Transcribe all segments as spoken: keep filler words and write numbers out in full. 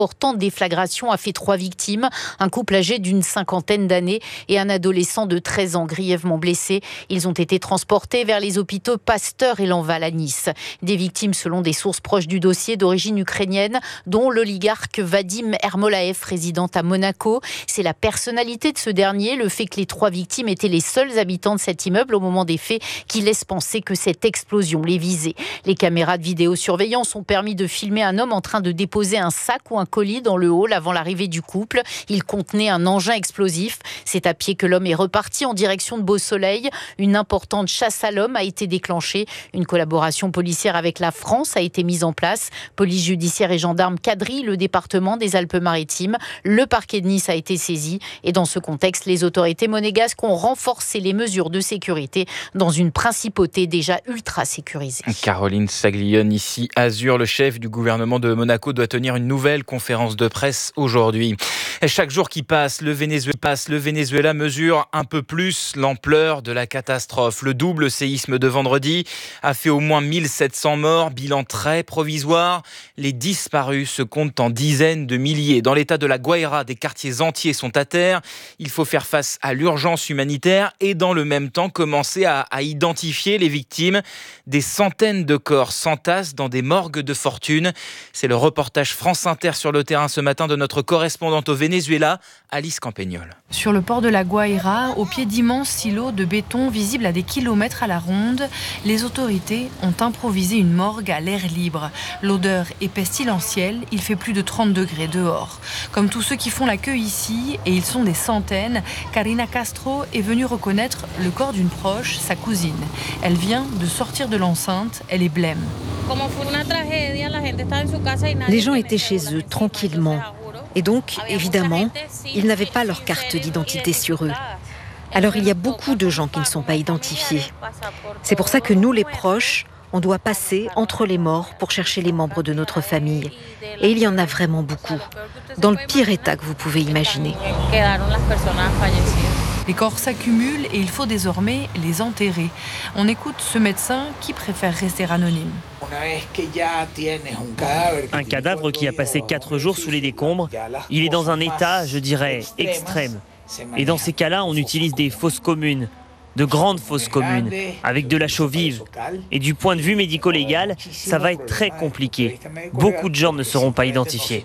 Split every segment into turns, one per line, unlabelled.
Importante déflagration a fait trois victimes, un couple âgé d'une cinquantaine d'années et un adolescent de treize ans grièvement blessé. Ils ont été transportés vers les hôpitaux Pasteur et Lanval à Nice. Des victimes selon des sources proches du dossier d'origine ukrainienne, dont l'oligarque Vadim Ermolaev, résident à Monaco. C'est la personnalité de ce dernier, le fait que les trois victimes étaient les seuls habitants de cet immeuble au moment des faits, qui laisse penser que cette explosion les visait. Les caméras de vidéosurveillance ont permis de filmer un homme en train de déposer un sac ou un colis dans le hall avant l'arrivée du couple. Il contenait un engin explosif. C'est à pied que l'homme est reparti en direction de Beau-Soleil. Une importante chasse à l'homme a été déclenchée. Une collaboration policière avec la France a été mise en place. Police judiciaire et gendarmes quadrillent le département des Alpes-Maritimes. Le parquet de Nice a été saisi. Et dans ce contexte, les autorités monégasques ont renforcé les mesures de sécurité dans une principauté déjà ultra sécurisée.
Caroline Saglione, ici Azur, le chef du gouvernement de Monaco doit tenir une nouvelle conférence de presse aujourd'hui. Et chaque jour qui passe, le Venezuela passe, le Venezuela mesure un peu plus l'ampleur de la catastrophe. Le double séisme de vendredi a fait au moins mille sept cents morts, bilan très provisoire. Les disparus se comptent en dizaines de milliers. Dans l'état de la Guaira, des quartiers entiers sont à terre. Il faut faire face à l'urgence humanitaire et dans le même temps commencer à, à identifier les victimes. Des centaines de corps s'entassent dans des morgues de fortune. C'est le reportage France Inter sur le terrain ce matin de notre correspondante au Venezuela, Alice Campagnol.
Sur le port de la Guaira, au pied d'immenses silos de béton visibles à des kilomètres à la ronde, les autorités ont improvisé une morgue à l'air libre. L'odeur est pestilentielle, il fait plus de trente degrés dehors. Comme tous ceux qui font la queue ici, et ils sont des centaines, Karina Castro est venue reconnaître le corps d'une proche, sa cousine. Elle vient de sortir de l'enceinte, elle est blême.
Les gens étaient chez eux, tranquillement. Et donc, évidemment, ils n'avaient pas leur carte d'identité sur eux. Alors il y a beaucoup de gens qui ne sont pas identifiés. C'est pour ça que nous, les proches, on doit passer entre les morts pour chercher les membres de notre famille. Et il y en a vraiment beaucoup, dans le pire état que vous pouvez imaginer.
Les corps s'accumulent et il faut désormais les enterrer. On écoute ce médecin qui préfère rester anonyme.
Un cadavre qui a passé quatre jours sous les décombres, il est dans un état, je dirais, extrême. Et dans ces cas-là, on utilise des fosses communes, de grandes fosses communes, avec de la chaux vive. Et du point de vue médico-légal, ça va être très compliqué. Beaucoup de gens ne seront pas identifiés.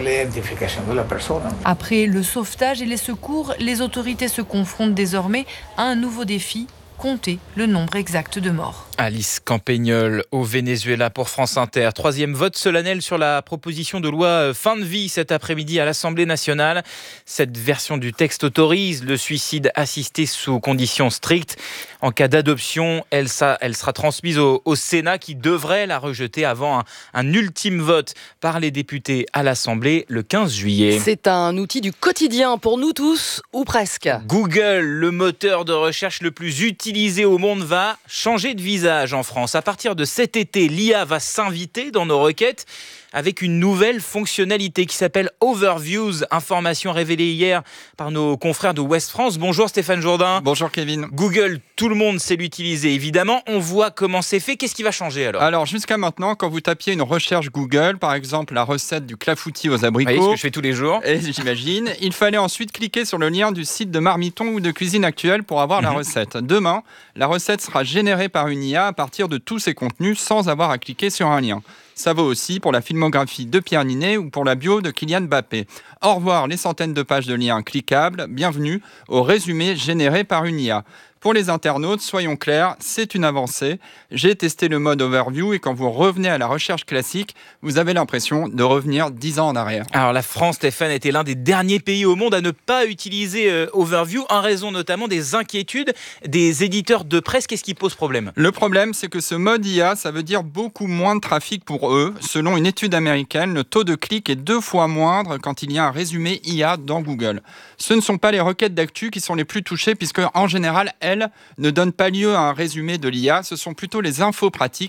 Après le sauvetage et les secours, les autorités se confrontent désormais à un nouveau défi. Compter le nombre exact de morts.
Alice Campagnol au Venezuela pour France Inter. Troisième vote solennel sur la proposition de loi fin de vie cet après-midi à l'Assemblée nationale. Cette version du texte autorise le suicide assisté sous conditions strictes. En cas d'adoption, elle, ça, elle sera transmise au, au Sénat qui devrait la rejeter avant un, un ultime vote par les députés à l'Assemblée le quinze juillet.
C'est un outil du quotidien pour nous tous, ou presque.
Google, le moteur de recherche le plus utilisé au monde, va changer de visage en France. À partir de cet été, l'I A va s'inviter dans nos requêtes avec une nouvelle fonctionnalité qui s'appelle Overviews, information révélée hier par nos confrères de Ouest France. Bonjour Stéphane Jourdain.
Bonjour Kevin.
Google, tout le monde sait l'utiliser évidemment. On voit comment c'est fait. Qu'est-ce qui va changer alors ?
Alors jusqu'à maintenant, quand vous tapiez une recherche Google, par exemple la recette du clafoutis aux abricots,
oui, ce que je fais tous les jours,
et j'imagine, il fallait ensuite cliquer sur le lien du site de Marmiton ou de Cuisine Actuelle pour avoir mmh. la recette. Demain, la recette sera générée par une I A à partir de tous ces contenus sans avoir à cliquer sur un lien. Ça vaut aussi pour la filmographie de Pierre Ninet ou pour la bio de Kylian Mbappé. Au revoir les centaines de pages de liens cliquables. Bienvenue au résumé généré par une I A. Pour les internautes, soyons clairs, c'est une avancée. J'ai testé le mode Overview et quand vous revenez à la recherche classique, vous avez l'impression de revenir dix ans en arrière.
Alors la France, Stéphane, était l'un des derniers pays au monde à ne pas utiliser euh, Overview, en raison notamment des inquiétudes des éditeurs de presse. Qu'est-ce qui pose problème ?
Le problème, c'est que ce mode I A, ça veut dire beaucoup moins de trafic pour eux. Selon une étude américaine, le taux de clic est deux fois moindre quand il y a un résumé I A dans Google. Ce ne sont pas les requêtes d'actu qui sont les plus touchées puisque, en général, elles ne donnent pas lieu à un résumé de l'I A. Ce sont plutôt les infos pratiques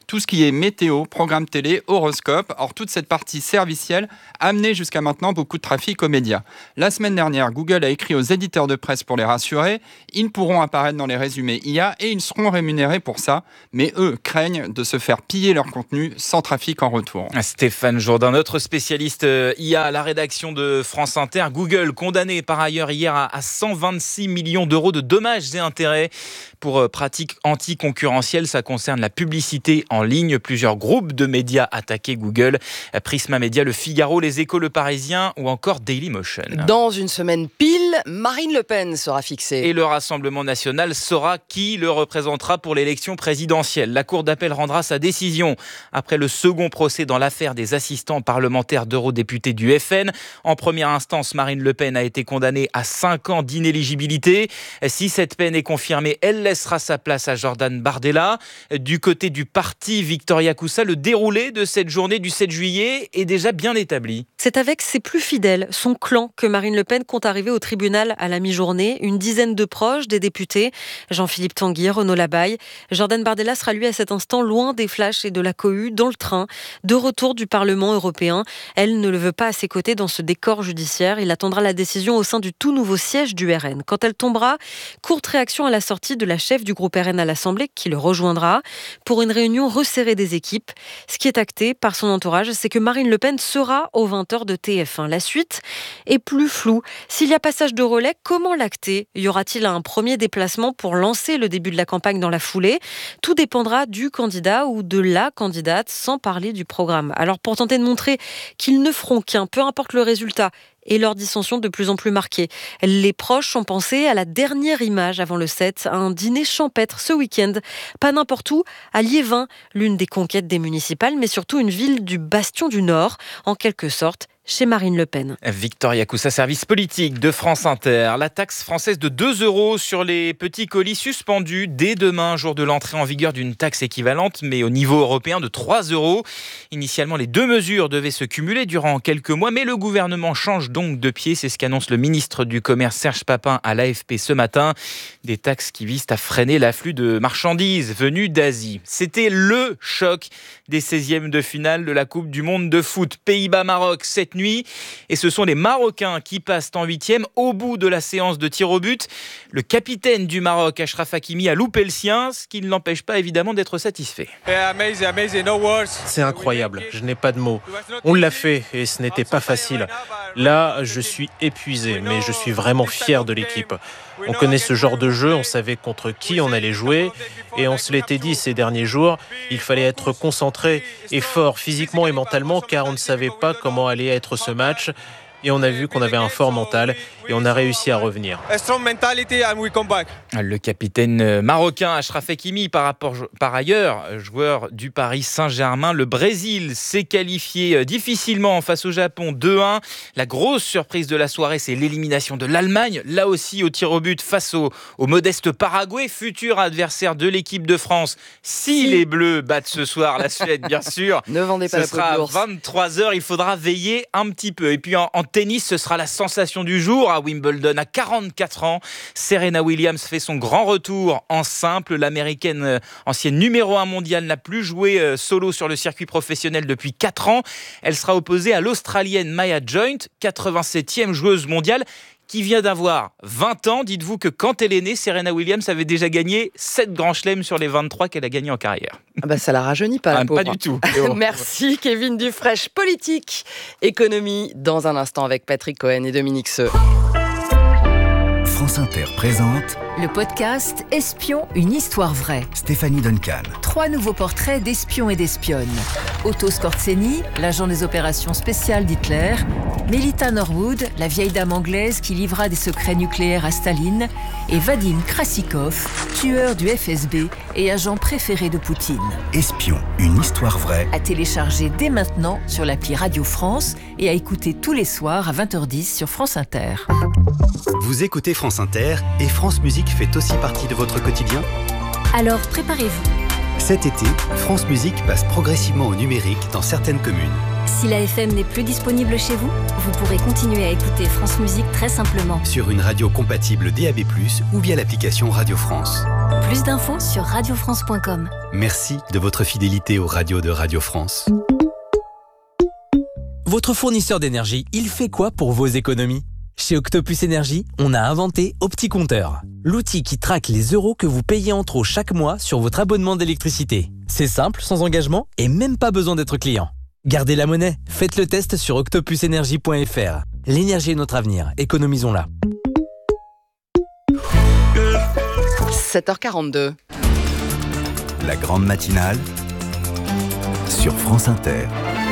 tout ce qui est météo, programme télé, horoscope. Or, toute cette partie servicielle a amené jusqu'à maintenant beaucoup de trafic aux médias. La semaine dernière, Google a écrit aux éditeurs de presse pour les rassurer. Ils pourront apparaître dans les résumés I A et ils seront rémunérés pour ça. Mais eux craignent de se faire piller leur contenu sans trafic en retour.
Stéphane Jourdain, notre spécialiste I A à la rédaction de France Inter. Google condamné par ailleurs hier à cent vingt-six millions d'euros de dommages et intérêts pour pratiques anticoncurrentielles. Ça concerne la publicité en ligne. Plusieurs groupes de médias attaqués Google. Prisma Media, Le Figaro, Les Échos, Le Parisien ou encore Dailymotion.
Dans une semaine pile, Marine Le Pen sera fixée.
Et le Rassemblement national saura qui le représentera pour l'élection présidentielle. La Cour d'appel rendra sa décision après le second procès dans l'affaire des assistants parlementaires d'eurodéputés du F N. En première instance, Marine Le Pen a été condamnée à cinq ans d'inéligibilité. Si cette peine est confirmée, elle laissera sa place à Jordan Bardella. Du côté du parti Victoria Koussa, le déroulé de cette journée du sept juillet est déjà bien établi.
C'est avec ses plus fidèles, son clan, que Marine Le Pen compte arriver au tribunal à la mi-journée. Une dizaine de proches, des députés, Jean-Philippe Tanguy, Renaud Labaille. Jordan Bardella sera lui à cet instant loin des flashs et de la cohue, dans le train, de retour du Parlement européen. Elle ne le veut pas à ses côtés dans ce décor judiciaire. Il attendra la décision au sein du tout nouveau siège du R N. Quand elle tombera, courte réaction à la sortie de la chef du groupe R N à l'Assemblée, qui le rejoindra, pour une réunion resserrée des équipes. Ce qui est acté par son entourage, c'est que Marine Le Pen sera aux vingt heures de T F un. La suite est plus floue. S'il y a passage de relais, comment l'acter ? Y aura-t-il un premier déplacement pour lancer le début de la campagne dans la foulée ? Tout dépendra du candidat ou de la candidate, sans parler du programme. Alors pour tenter de montrer qu'ils ne feront qu'un, peu importe le résultat, et leur dissension de plus en plus marquée. Les proches ont pensé à la dernière image avant le sept, un dîner champêtre ce week-end. Pas n'importe où, à Liévin, l'une des conquêtes des municipales, mais surtout une ville du bastion du Nord, en quelque sorte, chez Marine Le Pen.
Victoria Koussa, service politique de France Inter. La taxe française de deux euros sur les petits colis suspendue dès demain, jour de l'entrée en vigueur d'une taxe équivalente, mais au niveau européen de trois euros. Initialement, les deux mesures devaient se cumuler durant quelques mois, mais le gouvernement change donc de pied. C'est ce qu'annonce le ministre du Commerce Serge Papin à l'A F P ce matin. Des taxes qui visent à freiner l'afflux de marchandises venues d'Asie. C'était le choc des seizièmes de finale de la Coupe du Monde de foot. Pays-Bas-Maroc, cette nuit. Et ce sont les Marocains qui passent en huitième au bout de la séance de tir au but. Le capitaine du Maroc, Achraf Hakimi, a loupé le sien, ce qui ne l'empêche pas évidemment d'être satisfait.
C'est incroyable, je n'ai pas de mots. On l'a fait et ce n'était pas facile. Là, je suis épuisé, mais je suis vraiment fier de l'équipe. On connaît ce genre de jeu, on savait contre qui on allait jouer et on se l'était dit ces derniers jours, il fallait être concentré et fort physiquement et mentalement car on ne savait pas comment allait être ce match. Et on a vu qu'on avait un fort mental et on a réussi à revenir.
Le capitaine marocain Achraf Hakimi, par, rapport, par ailleurs, joueur du Paris Saint-Germain. Le Brésil s'est qualifié difficilement face au Japon deux un. La grosse surprise de la soirée, c'est l'élimination de l'Allemagne. Là aussi au tir au but face au, au modeste Paraguay, futur adversaire de l'équipe de France. Si, si. les Bleus battent ce soir la Suède, bien sûr,
ne vendez pas
ce
la
sera à vingt-trois heures. Il faudra veiller un petit peu. Et puis en, en tennis, ce sera la sensation du jour à Wimbledon. À quarante-quatre ans, Serena Williams fait son grand retour en simple. L'américaine ancienne numéro un mondiale n'a plus joué solo sur le circuit professionnel depuis quatre ans. Elle sera opposée à l'Australienne Maya Joint, quatre-vingt-septième joueuse mondiale, qui vient d'avoir vingt ans. Dites-vous que quand elle est née, Serena Williams avait déjà gagné sept grands chelems sur les vingt-trois qu'elle a gagnés en carrière.
Ah bah ça la rajeunit pas, la
ah,
pauvre.
Pas du tout.
Merci Kevin Dufresne. Politique, économie, dans un instant avec Patrick Cohen et Dominique Seux.
France Inter présente
le podcast Espion, une histoire vraie.
Stéphanie Duncan.
Trois nouveaux portraits d'espions et d'espionnes. Otto Skorzeny, l'agent des opérations spéciales d'Hitler. Melita Norwood, la vieille dame anglaise qui livra des secrets nucléaires à Staline. Et Vadim Krasikov, tueur du F S B et agent préféré de Poutine.
Espion, une histoire vraie.
À télécharger dès maintenant sur l'appli Radio France et à écouter tous les soirs à vingt heures dix sur France Inter.
Vous écoutez France Inter et France Musique fait aussi partie de votre quotidien ?
Alors préparez-vous.
Cet été, France Musique passe progressivement au numérique dans certaines communes.
Si la F M n'est plus disponible chez vous, vous pourrez continuer à écouter France Musique très simplement.
Sur une radio compatible D A B plus, ou via l'application Radio France.
Plus d'infos sur radio france point com.
Merci de votre fidélité aux radios de Radio France.
Votre fournisseur d'énergie, il fait quoi pour vos économies ? Chez Octopus Énergie, on a inventé OptiCompteur, l'outil qui traque les euros que vous payez en trop chaque mois sur votre abonnement d'électricité. C'est simple, sans engagement et même pas besoin d'être client. Gardez la monnaie, faites le test sur octopus énergie point f r. L'énergie est notre avenir, économisons-la.
sept heures quarante-deux.
La grande matinale sur France Inter.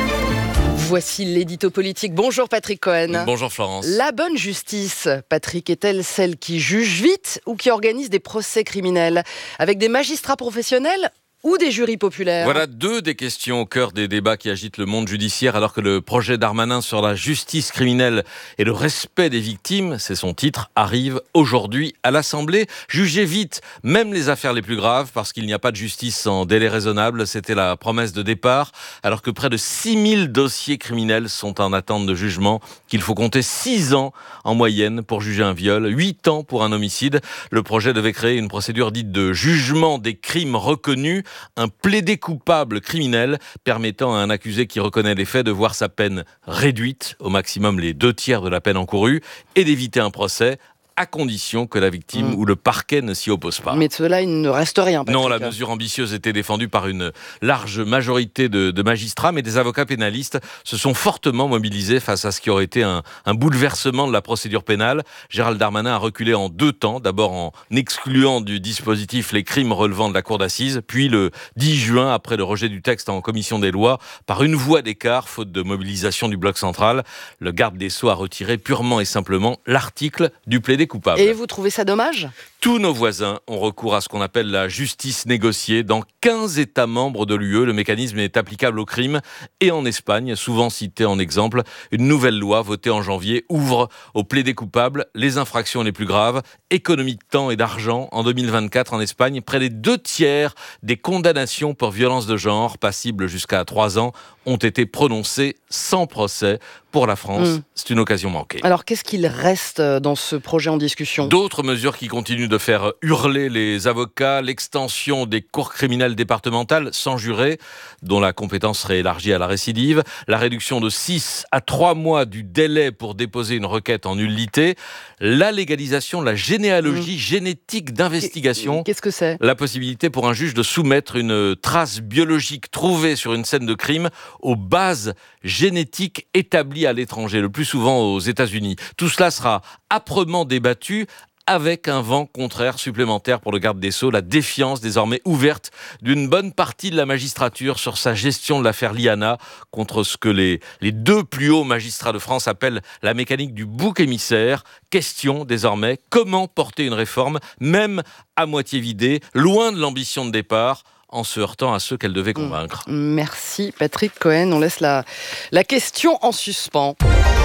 Voici l'édito politique. Bonjour Patrick Cohen.
Bonjour Florence.
La bonne justice, Patrick, est-elle celle qui juge vite ou qui organise des procès criminels avec des magistrats professionnels ou des jurys populaires ?
Voilà deux des questions au cœur des débats qui agitent le monde judiciaire alors que le projet Darmanin sur la justice criminelle et le respect des victimes, c'est son titre, arrive aujourd'hui à l'Assemblée. Jugez vite, même les affaires les plus graves, parce qu'il n'y a pas de justice en délai raisonnable. C'était la promesse de départ, alors que près de six mille dossiers criminels sont en attente de jugement, qu'il faut compter six ans en moyenne pour juger un viol, huit ans pour un homicide. Le projet devait créer une procédure dite de jugement des crimes reconnus, un plaidé coupable criminel permettant à un accusé qui reconnaît les faits de voir sa peine réduite, au maximum les deux tiers de la peine encourue, et d'éviter un procès, à condition que la victime mmh. ou le parquet ne s'y oppose pas.
Mais de cela, il ne reste rien, Patrick.
Non, la mesure ambitieuse était défendue par une large majorité de, de magistrats, mais des avocats pénalistes se sont fortement mobilisés face à ce qui aurait été un, un bouleversement de la procédure pénale. Gérald Darmanin a reculé en deux temps, d'abord en excluant du dispositif les crimes relevant de la cour d'assises, puis le dix juin, après le rejet du texte en commission des lois, par une voix d'écart, faute de mobilisation du bloc central. Le garde des Sceaux a retiré purement et simplement l'article du plaidé coupable.
Et vous trouvez ça dommage ?
Tous nos voisins ont recours à ce qu'on appelle la justice négociée. Dans quinze États membres de l'U E, le mécanisme est applicable aux crimes. Et en Espagne, souvent cité en exemple, une nouvelle loi votée en janvier ouvre au plaidé coupable les infractions les plus graves. Économie de temps et d'argent. En deux mille vingt-quatre, en Espagne, près des deux tiers des condamnations pour violence de genre, passibles jusqu'à trois ans, ont été prononcées sans procès. Pour la France, mmh. c'est une occasion manquée.
Alors, qu'est-ce qu'il reste dans ce projet en discussion ?
D'autres mesures qui continuent de faire hurler les avocats, l'extension des cours criminelles départementales sans juré, dont la compétence serait élargie à la récidive, la réduction de six à trois mois du délai pour déposer une requête en nullité, la légalisation de la généalogie mmh. génétique d'investigation.
Qu'est-ce que c'est ?
La possibilité pour un juge de soumettre une trace biologique trouvée sur une scène de crime aux bases génétiques établies à l'étranger, le plus souvent aux États-Unis. Tout cela sera âprement débattu avec un vent contraire supplémentaire pour le garde des Sceaux, la défiance désormais ouverte d'une bonne partie de la magistrature sur sa gestion de l'affaire Liana, contre ce que les, les deux plus hauts magistrats de France appellent la mécanique du bouc émissaire. Question désormais, comment porter une réforme, même à moitié vidée, loin de l'ambition de départ, en se heurtant à ceux qu'elle devait convaincre.
Merci Patrick Cohen. On laisse la, la question en suspens.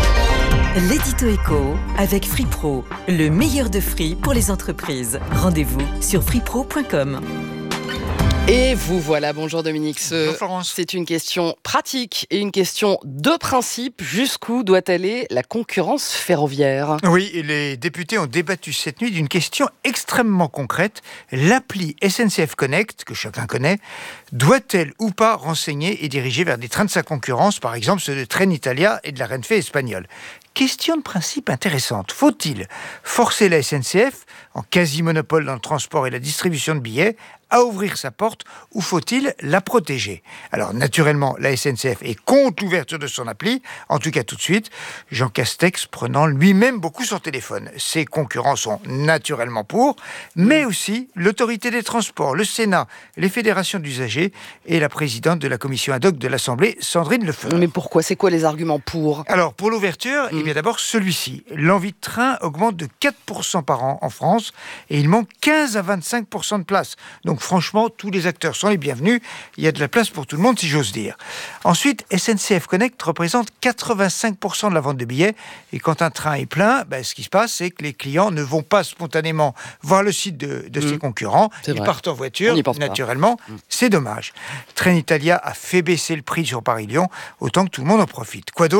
L'édito éco avec Free Pro, le meilleur de Free pour les entreprises. Rendez-vous sur free pro point com.
Et vous voilà, bonjour Dominique.
Bonjour Florence.
C'est une question pratique et une question de principe. Jusqu'où doit aller la concurrence ferroviaire ?
Oui, les députés ont débattu cette nuit d'une question extrêmement concrète. L'appli S N C F Connect, que chacun connaît, doit-elle ou pas renseigner et diriger vers des trains de sa concurrence, par exemple ceux de Trenitalia et de la Renfe espagnole ? Question de principe intéressante. Faut-il forcer la S N C F, en quasi-monopole dans le transport et la distribution de billets, à ouvrir sa porte, ou faut-il la protéger ? Alors, naturellement, la S N C F est contre l'ouverture de son appli, en tout cas tout de suite, Jean Castex prenant lui-même beaucoup son téléphone. Ses concurrents sont naturellement pour, mais aussi l'autorité des transports, le Sénat, les fédérations d'usagers et la présidente de la commission ad hoc de l'Assemblée, Sandrine Lefeur.
Mais pourquoi ? C'est quoi les arguments pour ?
Alors, pour l'ouverture, mmh. eh bien d'abord celui-ci. L'envie de train augmente de quatre pour cent par an en France et il manque quinze à vingt-cinq pour cent de place. Donc, franchement, tous les acteurs sont les bienvenus. Il y a de la place pour tout le monde, si j'ose dire. Ensuite, S N C F Connect représente quatre-vingt-cinq pour cent de la vente de billets. Et quand un train est plein, ben, ce qui se passe, c'est que les clients ne vont pas spontanément voir le site de, de mmh. ses concurrents. C'est Ils vrai. partent en voiture, naturellement. Mmh. C'est dommage. Trenitalia a fait baisser le prix sur Paris-Lyon, autant que tout le monde en profite. Quoi d'autre ?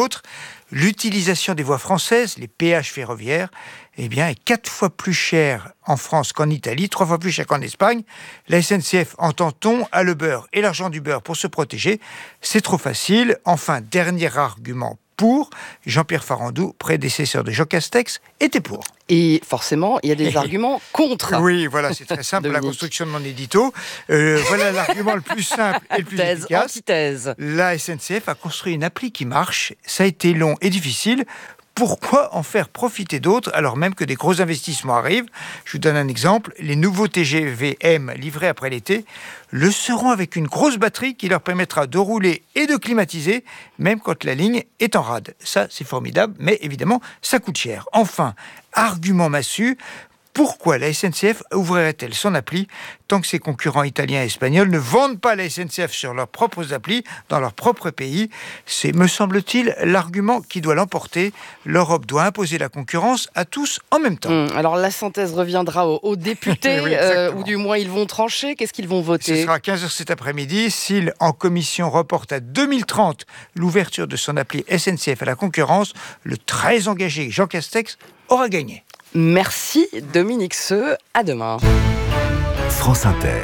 l'utilisation des voies françaises, les péages ferroviaires, eh bien, est quatre fois plus cher en France qu'en Italie, trois fois plus cher qu'en Espagne. La S N C F, entend-on, a le beurre et l'argent du beurre pour se protéger. C'est trop facile. Enfin, dernier argument pour, Jean-Pierre Farandou, prédécesseur de Jean Castex, était pour.
Et forcément, il y a des arguments contre.
Oui, voilà, c'est très simple, la construction de mon édito. Euh, voilà l'argument le plus simple et le plus
Thèse,
efficace.
antithèse.
La S N C F a construit une appli qui marche. Ça a été long et difficile. Pourquoi en faire profiter d'autres alors même que des gros investissements arrivent? Je vous donne un exemple. Les nouveaux T G V M livrés après l'été le seront avec une grosse batterie qui leur permettra de rouler et de climatiser, même quand la ligne est en rade. Ça, c'est formidable, mais évidemment, ça coûte cher. Enfin, argument massu, pourquoi la S N C F ouvrirait-elle son appli tant que ses concurrents italiens et espagnols ne vendent pas la S N C F sur leurs propres applis dans leur propre pays? C'est, me semble-t-il, l'argument qui doit l'emporter. L'Europe doit imposer la concurrence à tous en même temps.
Hum, alors la synthèse reviendra aux, aux députés,
oui,
euh, ou du moins ils vont trancher. Qu'est-ce qu'ils vont voter?
Ce sera à quinze heures cet après-midi. S'il, en commission, reporte à deux mille trente l'ouverture de son appli S N C F à la concurrence, le très engagé Jean Castex aura gagné.
Merci Dominique Seux, à demain.
France Inter.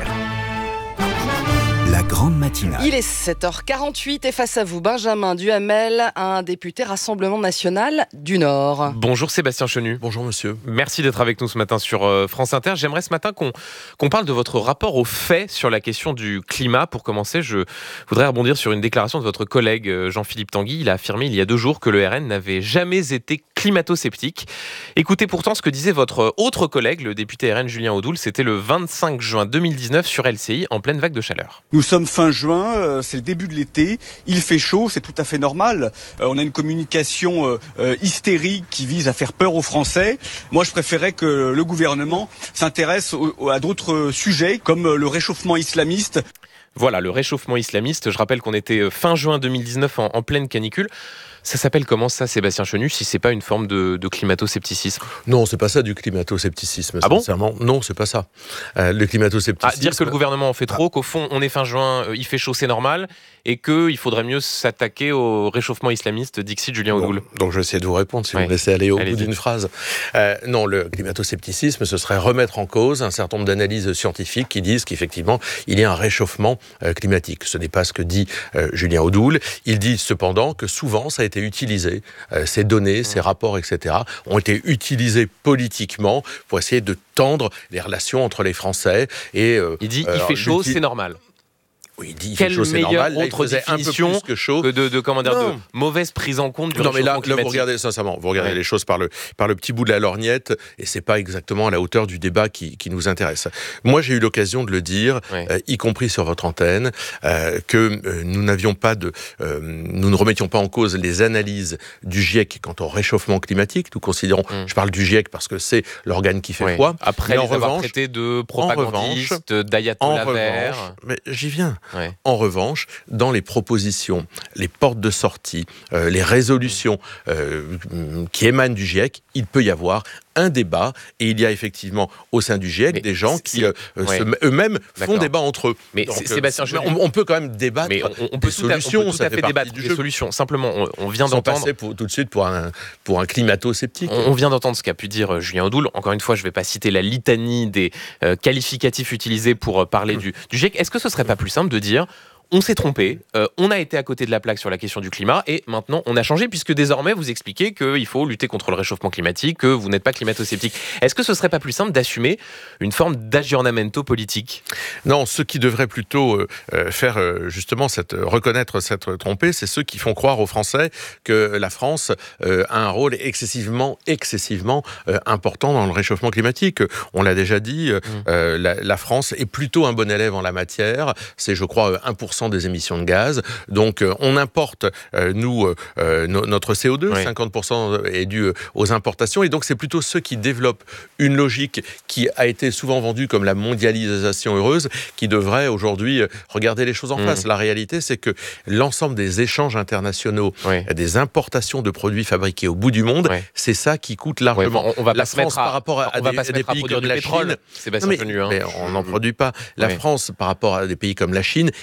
La grande matinale.
Il est sept heures quarante-huit et face à vous, Benjamin Duhamel, un député Rassemblement National du Nord.
Bonjour Sébastien Chenu.
Bonjour monsieur.
Merci d'être avec nous ce matin sur euh, France Inter. J'aimerais ce matin qu'on, qu'on parle de votre rapport aux faits sur la question du climat. Pour commencer, je voudrais rebondir sur une déclaration de votre collègue euh, Jean-Philippe Tanguy. Il a affirmé il y a deux jours que le R N n'avait jamais été climato-sceptique. Écoutez pourtant ce que disait votre autre collègue, le député R N Julien Audoul. C'était le vingt-cinq juin deux mille dix-neuf sur L C I, en pleine vague de chaleur.
Nous sommes fin juin, euh, c'est le début de l'été, il fait chaud, c'est tout à fait normal. Euh, on a une communication euh, euh, hystérique qui vise à faire peur aux Français. Moi, je préférais que le gouvernement s'intéresse au, à d'autres sujets, comme le réchauffement islamiste.
Voilà, le réchauffement islamiste. Je rappelle qu'on était fin juin deux mille dix-neuf en, en pleine canicule. Ça s'appelle comment ça, Sébastien Chenu, si c'est pas une forme de, de climato-scepticisme?
Non, c'est pas ça du climato-scepticisme,
ah
sincèrement.
Bon
non, c'est pas ça. Euh, le climato-scepticisme...
Ah, dire que le gouvernement en fait trop, ah. qu'au fond, on est fin juin, euh, il fait chaud, c'est normal, et qu'il faudrait mieux s'attaquer au réchauffement islamiste, dixit Julien Audoul.
Bon, donc je vais essayer de vous répondre, si oui. vous me laissez aller au Allez-y. bout d'une phrase. Euh, non, le climato-scepticisme, ce serait remettre en cause un certain nombre d'analyses scientifiques qui disent qu'effectivement, il y a un réchauffement euh, climatique. Ce n'est pas ce que dit euh, Julien Audoul. Il dit cependant que souvent, ça a été utilisé, euh, ces données, ces rapports, et cetera, ont été utilisés politiquement pour essayer de tendre les relations entre les Français. Et, euh,
il dit, il fait chaud, c'est normal.
Oui, il dit il
Quelle
fait chaud, c'est
meilleure
normal.
autre
Là,
définition un peu plus
que, chaud.
que de, de, comment dire, de mauvaise prise en compte du
non, mais là,
réchauffement
là, vous regardez, sincèrement, vous regardez
ouais.
les choses par le, par le petit bout de la lorgnette, et c'est pas exactement à la hauteur du débat qui, qui nous intéresse. Moi, j'ai eu l'occasion de le dire, ouais. euh, y compris sur votre antenne, euh, que euh, nous n'avions pas de, euh, nous ne remettions pas en cause les analyses du GIEC quant au réchauffement climatique. Nous considérons, mm. je parle du GIEC parce que c'est l'organe qui fait ouais. froid.
Après, mais les en avoir traités de propagandistes, d'ayatollahs verts.
Mais j'y viens.
Ouais.
En revanche, dans les propositions, les portes de sortie, euh, les résolutions euh, qui émanent du GIEC, il peut y avoir un débat, et il y a effectivement au sein du GIEC mais des gens qui euh, ouais. se, eux-mêmes font D'accord. débat entre eux.
Mais
Donc,
Sébastien,
euh, on, on peut quand même débattre
mais on, on peut
des solutions.
On peut tout à fait, fait débattre des jeu. solutions. Simplement, on, on vient
Sans
d'entendre...
passer pour, tout de suite pour un, pour un climato-sceptique.
On, on vient d'entendre ce qu'a pu dire Julien Audoul. Encore une fois, je ne vais pas citer la litanie des euh, qualificatifs utilisés pour parler mmh. du, du GIEC. Est-ce que ce ne serait pas plus simple de dire... On s'est trompé, euh, on a été à côté de la plaque sur la question du climat et maintenant on a changé puisque désormais vous expliquez qu'il faut lutter contre le réchauffement climatique, que vous n'êtes pas climato-sceptique. Est-ce que ce serait pas plus simple d'assumer une forme d'aggiornamento politique?
Non, ceux qui devraient plutôt euh, faire euh, justement cette, reconnaître s'être trompé, c'est ceux qui font croire aux Français que la France euh, a un rôle excessivement, excessivement euh, important dans le réchauffement climatique. On l'a déjà dit, euh, mmh. euh, la, la France est plutôt un bon élève en la matière. C'est, je crois, un pour cent des émissions de gaz. Donc, euh, on importe, euh, nous, euh, no, notre C O deux, oui. cinquante pour cent est dû aux importations. Et donc, c'est plutôt ceux qui développent une logique qui a été souvent vendue comme la mondialisation heureuse qui devraient aujourd'hui regarder les choses en mmh. face. La réalité, c'est que l'ensemble des échanges internationaux, oui. des importations de produits fabriqués au bout du monde, oui. c'est ça qui coûte largement.
Oui, on, on va
la
pas
France,
se mettre à,
par rapport à, à des, à des pays comme la Chine,
Sébastien Chenu, hein.
mais on n'en produit pas. La oui. France, par rapport à des pays comme la Chine, est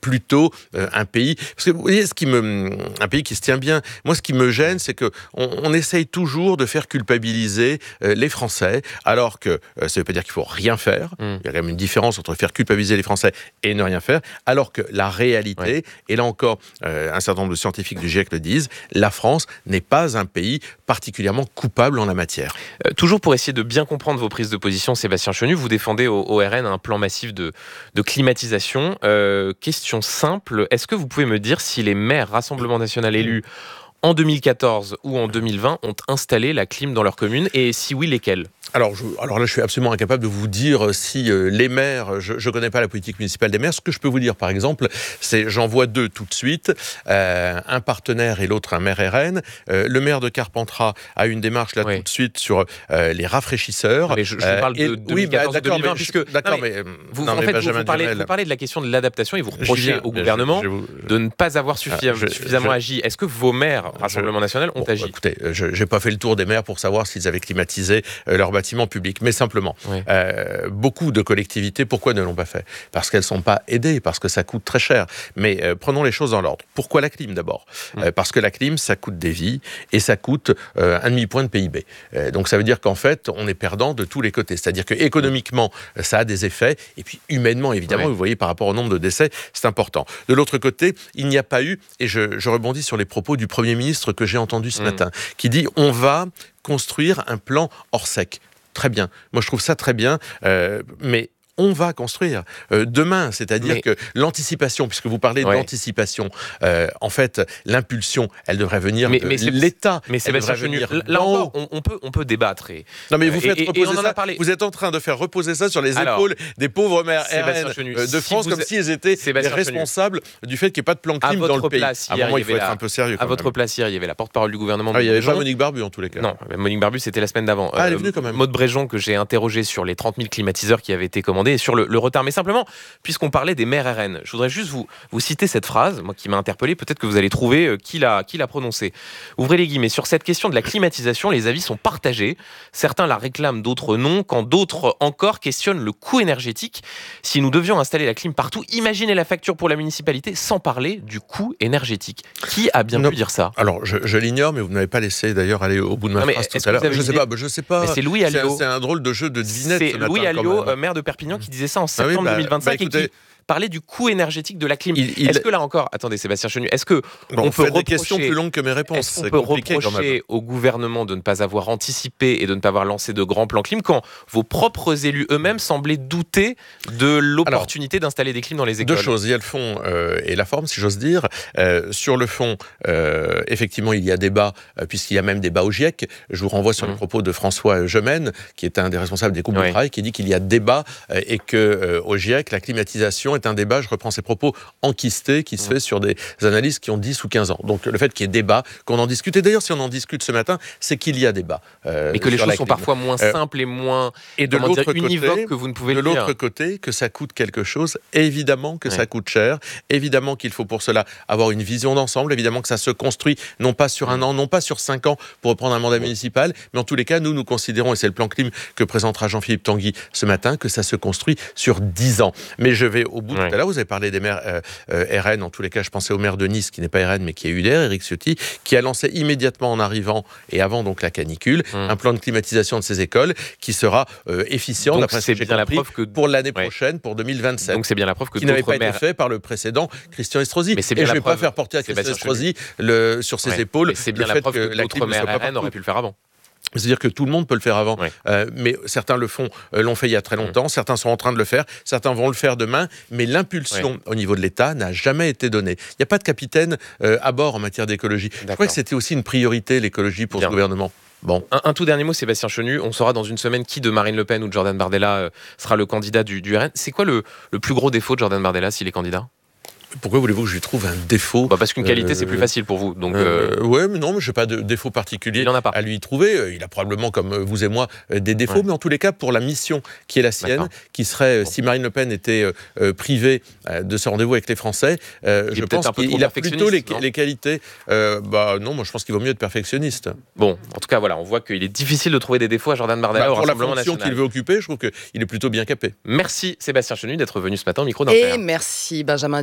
plutôt euh, un pays... Parce que vous voyez, ce qui me, un pays qui se tient bien, moi ce qui me gêne, c'est qu'on on essaye toujours de faire culpabiliser euh, les Français, alors que euh, ça ne veut pas dire qu'il faut rien faire. Mm. Il y a quand même une différence entre faire culpabiliser les Français et ne rien faire, alors que la réalité, ouais. et là encore, euh, un certain nombre de scientifiques du GIEC le disent, la France n'est pas un pays particulièrement coupable en la matière.
Euh, toujours pour essayer de bien comprendre vos prises de position, Sébastien Chenu, vous défendez au, au R N un plan massif de, de climatisation. Euh, question simple, est-ce que vous pouvez me dire si les maires Rassemblement National élus en deux mille quatorze ou en deux mille vingt ont installé la clim dans leur commune, et si oui, lesquelles ?
Alors, je, alors là, je suis absolument incapable de vous dire si euh, les maires, je ne connais pas la politique municipale des maires. Ce que je peux vous dire, par exemple, c'est, j'en vois deux tout de suite, euh, un partenaire et l'autre un maire R N. Euh, le maire de Carpentras a une démarche là oui. tout de suite sur euh, les rafraîchisseurs.
Mais je, je vous parle de deux mille quatorze
oui, bah,
deux mille vingt,
mais,
puisque
d'accord, mais,
vous,
non,
en
mais
fait,
Benjamin
vous, parlez,
Duhamel,
vous parlez de la question de l'adaptation et vous reprochez
viens,
au gouvernement
je, je, je,
de ne pas avoir suffi, je, suffisamment
je,
agi. Est-ce que vos maires Rassemblement National ont
bon,
agi ?
Écoutez, je n'ai pas fait le tour des maires pour savoir s'ils avaient climatisé euh, leurs bâtiments publics, mais simplement, oui. euh, beaucoup de collectivités, pourquoi ne l'ont pas fait ? Parce qu'elles ne sont pas aidées, parce que ça coûte très cher. Mais euh, prenons les choses dans l'ordre. Pourquoi la clim d'abord ? mmh. euh, Parce que la clim, ça coûte des vies et ça coûte euh, un demi-point de P I B. Euh, donc ça veut dire qu'en fait, on est perdant de tous les côtés. C'est-à-dire que économiquement, ça a des effets, et puis humainement, évidemment, oui. vous voyez, par rapport au nombre de décès, c'est important. De l'autre côté, il n'y a pas eu, et je, je rebondis sur les propos du Premier ministre que j'ai entendu ce mmh. matin, qui dit on va construire un plan hors sec. Très bien. Moi, je trouve ça très bien. Euh, mais on va construire euh, demain, c'est-à-dire mais... que l'anticipation, puisque vous parlez ouais. d'anticipation, euh, en fait, l'impulsion, elle devrait venir mais, de mais l'État.
Mais c'est venir là encore, on, on peut on peut débattre. Et,
non, mais vous faites
et,
reposer
et
ça. Vous êtes en train de faire reposer ça sur les Alors, épaules des pauvres maires R N euh, de France, si comme s'ils étaient les responsables Chenu. Du fait qu'il n'y ait pas de plan clim dans le pays.
À
un moment, il faut être un peu sérieux.
À votre place hier, il y avait la porte-parole du gouvernement.
Il n'y avait pas Monique Barbu en tous les cas.
Non, Monique Barbu, c'était la semaine d'avant.
Ah, elle est venue quand même.
Maude Bréjon, que j'ai interrogé sur les trente mille climatiseurs qui avaient été commandés et sur le retard. Mais simplement, puisqu'on parlait des maires R N, je voudrais juste vous, vous citer cette phrase, moi qui m'a interpellé, peut-être que vous allez trouver euh, qui l'a, qui l'a prononcée. Ouvrez les guillemets. Sur cette question de la climatisation, les avis sont partagés. Certains la réclament, d'autres non. Quand d'autres encore questionnent le coût énergétique. Si nous devions installer la clim partout, imaginez la facture pour la municipalité, sans parler du coût énergétique. Qui a bien non. pu dire ça ?
Alors, je, je l'ignore, mais vous n'avez pas laissé d'ailleurs aller au bout de ma non, phrase tout à l'heure. Je ne sais pas, je sais pas.
Mais c'est Louis Alliot.
C'est, c'est un drôle de jeu de devinette.
C'est
ce
Louis
matin,
Alliot, maire de Perpignan, qui disait ça en septembre ah oui, bah, deux mille vingt-cinq bah, écoutez, et qui parler du coût énergétique de la clim. Il, il... Est-ce que là encore, attendez Sébastien Chenu, est-ce que
bon,
on peut reprocher,
des questions plus longues que mes réponses.
Est-ce qu'on c'est peut reprocher au gouvernement de ne pas avoir anticipé et de ne pas avoir lancé de grands plans clim quand vos propres élus eux-mêmes semblaient douter de l'opportunité Alors, d'installer des clims dans les écoles ?
Deux choses, il y a le fond euh, et la forme, si j'ose dire. Euh, sur le fond, euh, effectivement, il y a débat, euh, puisqu'il y a même débat au GIEC. Je vous renvoie sur mmh. les propos de François Gemène, qui est un des responsables des groupes oui. de travail, qui dit qu'il y a débat euh, et que euh, au GIEC, la climatisation est un débat, je reprends ses propos, enquistés, qui se mmh. fait sur des analyses qui ont dix ou quinze ans. Donc le fait qu'il y ait débat, qu'on en discute, et d'ailleurs si on en discute ce matin, c'est qu'il y a débat.
Euh, Mais que les choses sont parfois moins simples euh, et moins
et de l'autre
dire, univoques côté, que vous ne pouvez
de
le dire.
De l'autre côté, que ça coûte quelque chose, évidemment que ouais. ça coûte cher, évidemment qu'il faut pour cela avoir une vision d'ensemble, évidemment que ça se construit non pas sur un an, non pas sur cinq ans pour reprendre un mandat municipal, mais en tous les cas, nous, nous considérons, et c'est le plan clim que présentera Jean-Philippe Tanguy ce matin, que ça se construit sur dix ans. Mais je vais au bout ouais. tout à l'heure, vous avez parlé des maires euh, euh, R N, en tous les cas, je pensais au maire de Nice, qui n'est pas R N, mais qui est U D R, Éric Ciotti, qui a lancé immédiatement en arrivant, et avant donc la canicule, mmh. un plan de climatisation de ses écoles qui sera euh, efficient,
donc
d'après
c'est
ce que
bien
j'ai compris,
la preuve que...
pour l'année
ouais.
prochaine, pour deux mille vingt-sept.
Donc c'est bien la preuve que
qui n'avait pas
maires...
été fait par le précédent Christian Estrosi.
Mais c'est
et
bien
je ne vais
preuve...
pas faire porter à Christian Estrosi le, sur ses
ouais.
épaules
mais c'est bien
le
la
fait
preuve que,
que,
que d'autres maires R N auraient pu le faire avant.
C'est-à-dire que tout le monde peut le faire avant,
ouais.
euh, mais certains le font, euh, l'ont fait il y a très longtemps, mmh. certains sont en train de le faire, certains vont le faire demain, mais l'impulsion ouais. au niveau de l'État n'a jamais été donnée. Il n'y a pas de capitaine euh, à bord en matière d'écologie. D'accord. Je crois que c'était aussi une priorité, l'écologie, pour Bien. ce gouvernement. Bon.
Un, un tout dernier mot, Sébastien Chenu. On saura dans une semaine qui de Marine Le Pen ou de Jordan Bardella euh, sera le candidat du, du R N. C'est quoi le, le plus gros défaut de Jordan Bardella s'il est candidat ?
Pourquoi voulez-vous que je lui trouve un défaut ?
bah Parce qu'une qualité, euh, c'est plus facile pour vous. Donc, euh...
euh, ouais, mais non, mais je n'ai pas de défaut particulier
il en a pas.
à lui trouver. Il a probablement, comme vous et moi, des défauts, ouais. mais en tous les cas, pour la mission qui est la sienne, D'accord. qui serait, bon. si Marine Le Pen était euh, privée euh, de ce rendez-vous avec les Français, euh, je pense qu'il a plutôt les, les qualités. Euh, bah non, moi je pense qu'il vaut mieux être perfectionniste.
Bon, en tout cas, voilà, on voit qu'il est difficile de trouver des défauts à Jordan Bardella bah, au Rassemblement national.
Pour la fonction qu'il veut occuper, je trouve qu'il est plutôt bien capé.
Merci Sébastien Chenu d'être venu ce matin au micro d'Ampère.
Et merci Benjamin Duhamel à tous.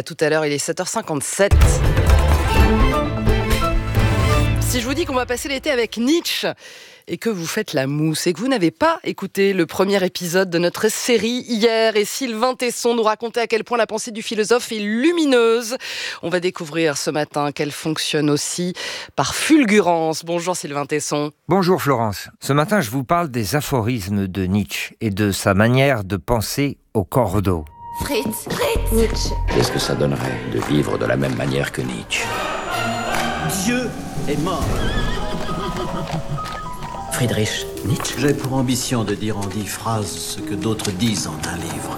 tout à l'heure, il est sept heures cinquante-sept. Si je vous dis qu'on va passer l'été avec Nietzsche et que vous faites la mousse et que vous n'avez pas écouté le premier épisode de notre série hier et Sylvain Tesson nous racontait à quel point la pensée du philosophe est lumineuse, on va découvrir ce matin qu'elle fonctionne aussi par fulgurance. Bonjour Sylvain Tesson.
Bonjour Florence. Ce matin, je vous parle des aphorismes de Nietzsche et de sa manière de penser au cordeau.
Fritz, Fritz, Nietzsche. Qu'est-ce que ça donnerait de vivre de la même manière que Nietzsche?
Dieu est mort.
Friedrich Nietzsche.
J'ai pour ambition de dire en dix phrases ce que d'autres disent en un livre.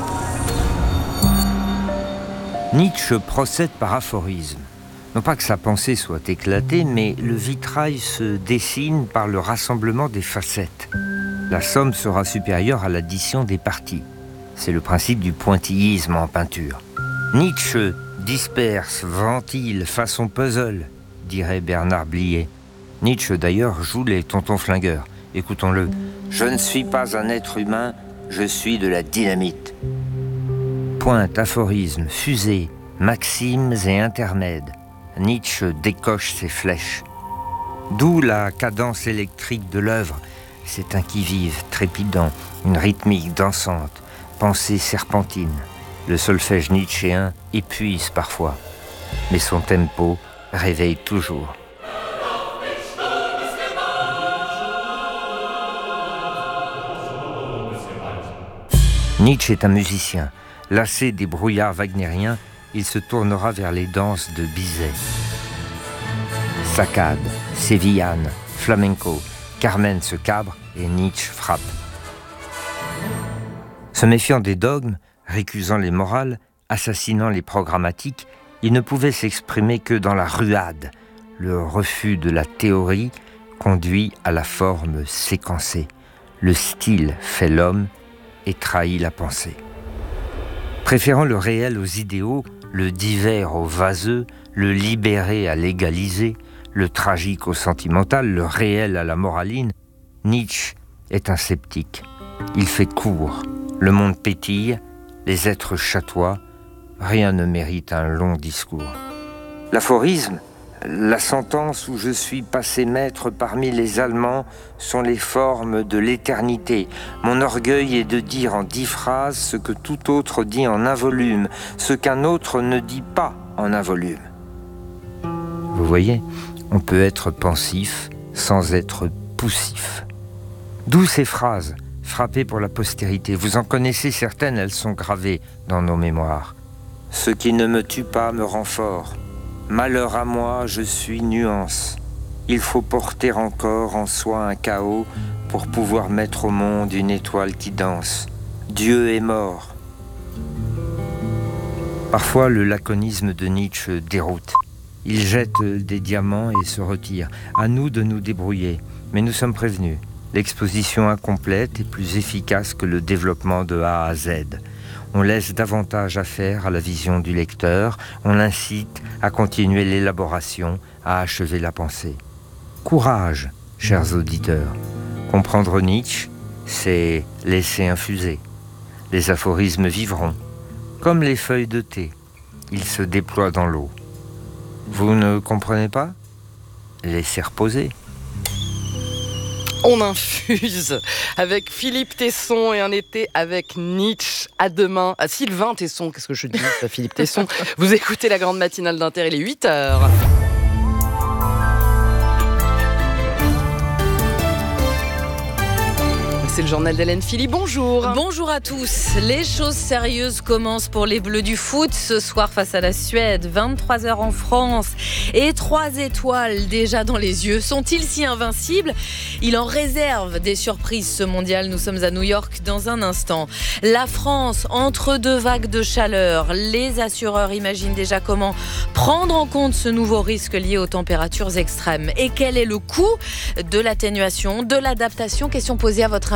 Nietzsche procède par aphorisme. Non pas que sa pensée soit éclatée, mais le vitrail se dessine par le rassemblement des facettes. La somme sera supérieure à l'addition des parties. C'est le principe du pointillisme en peinture. Nietzsche disperse, ventile, façon puzzle, dirait Bernard Blier. Nietzsche d'ailleurs joue les tontons flingueurs. Écoutons-le. Je ne suis pas un être humain, je suis de la dynamite. Pointe, aphorisme, fusée, maximes et intermèdes. Nietzsche décoche ses flèches. D'où la cadence électrique de l'œuvre. C'est un qui-vive trépidant, une rythmique dansante, pensée serpentine. Le solfège nietzschéen épuise parfois, mais son tempo réveille toujours. Nietzsche est un musicien. Lassé des brouillards wagnériens, il se tournera vers les danses de Bizet. Saccade, sévillane, flamenco, Carmen se cabre et Nietzsche frappe. Se méfiant des dogmes, récusant les morales, assassinant les programmatiques, il ne pouvait s'exprimer que dans la ruade. Le refus de la théorie conduit à la forme séquencée. Le style fait l'homme et trahit la pensée. Préférant le réel aux idéaux, le divers au vaseux, le libéré à l'égalisé, le tragique au sentimental, le réel à la moraline, Nietzsche est un sceptique. Il fait court, le monde pétille, les êtres chatoient, rien ne mérite un long discours. L'aphorisme, la sentence où je suis passé maître parmi les Allemands sont les formes de l'éternité. Mon orgueil est de dire en dix phrases ce que tout autre dit en un volume, ce qu'un autre ne dit pas en un volume. Vous voyez, on peut être pensif sans être poussif. D'où ces phrases, frappées pour la postérité. Vous en connaissez certaines, elles sont gravées dans nos mémoires. Ce qui ne me tue pas me rend fort. Malheur à moi, je suis nuance. Il faut porter encore en soi un chaos pour pouvoir mettre au monde une étoile qui danse. Dieu est mort. Parfois, le laconisme de Nietzsche déroute. Il jette des diamants et se retire. À nous de nous débrouiller. Mais nous sommes prévenus. L'exposition incomplète est plus efficace que le développement de A à Z. On laisse davantage à faire à la vision du lecteur, on l'incite à continuer l'élaboration, à achever la pensée. Courage, chers auditeurs. Comprendre Nietzsche, c'est laisser infuser. Les aphorismes vivront, comme les feuilles de thé. Ils se déploient dans l'eau. Vous ne comprenez pas? Laissez reposer.
On infuse avec Philippe Tesson et un été avec Nietzsche. À demain. À Sylvain Tesson, qu'est-ce que je dis, Philippe Tesson. Vous écoutez la grande matinale d'Inter, il est huit heures. C'est le journal d'Hélène Philly. Bonjour.
Bonjour à tous. Les choses sérieuses commencent pour les Bleus du foot ce soir face à la Suède. vingt-trois heures en France et trois étoiles déjà dans les yeux. Sont-ils si invincibles? Il en réserve des surprises ce mondial. Nous sommes à New York dans un instant. La France, entre deux vagues de chaleur. Les assureurs imaginent déjà comment prendre en compte ce nouveau risque lié aux températures extrêmes. Et quel est le coût de l'atténuation, de l'adaptation? Question posée à votre invité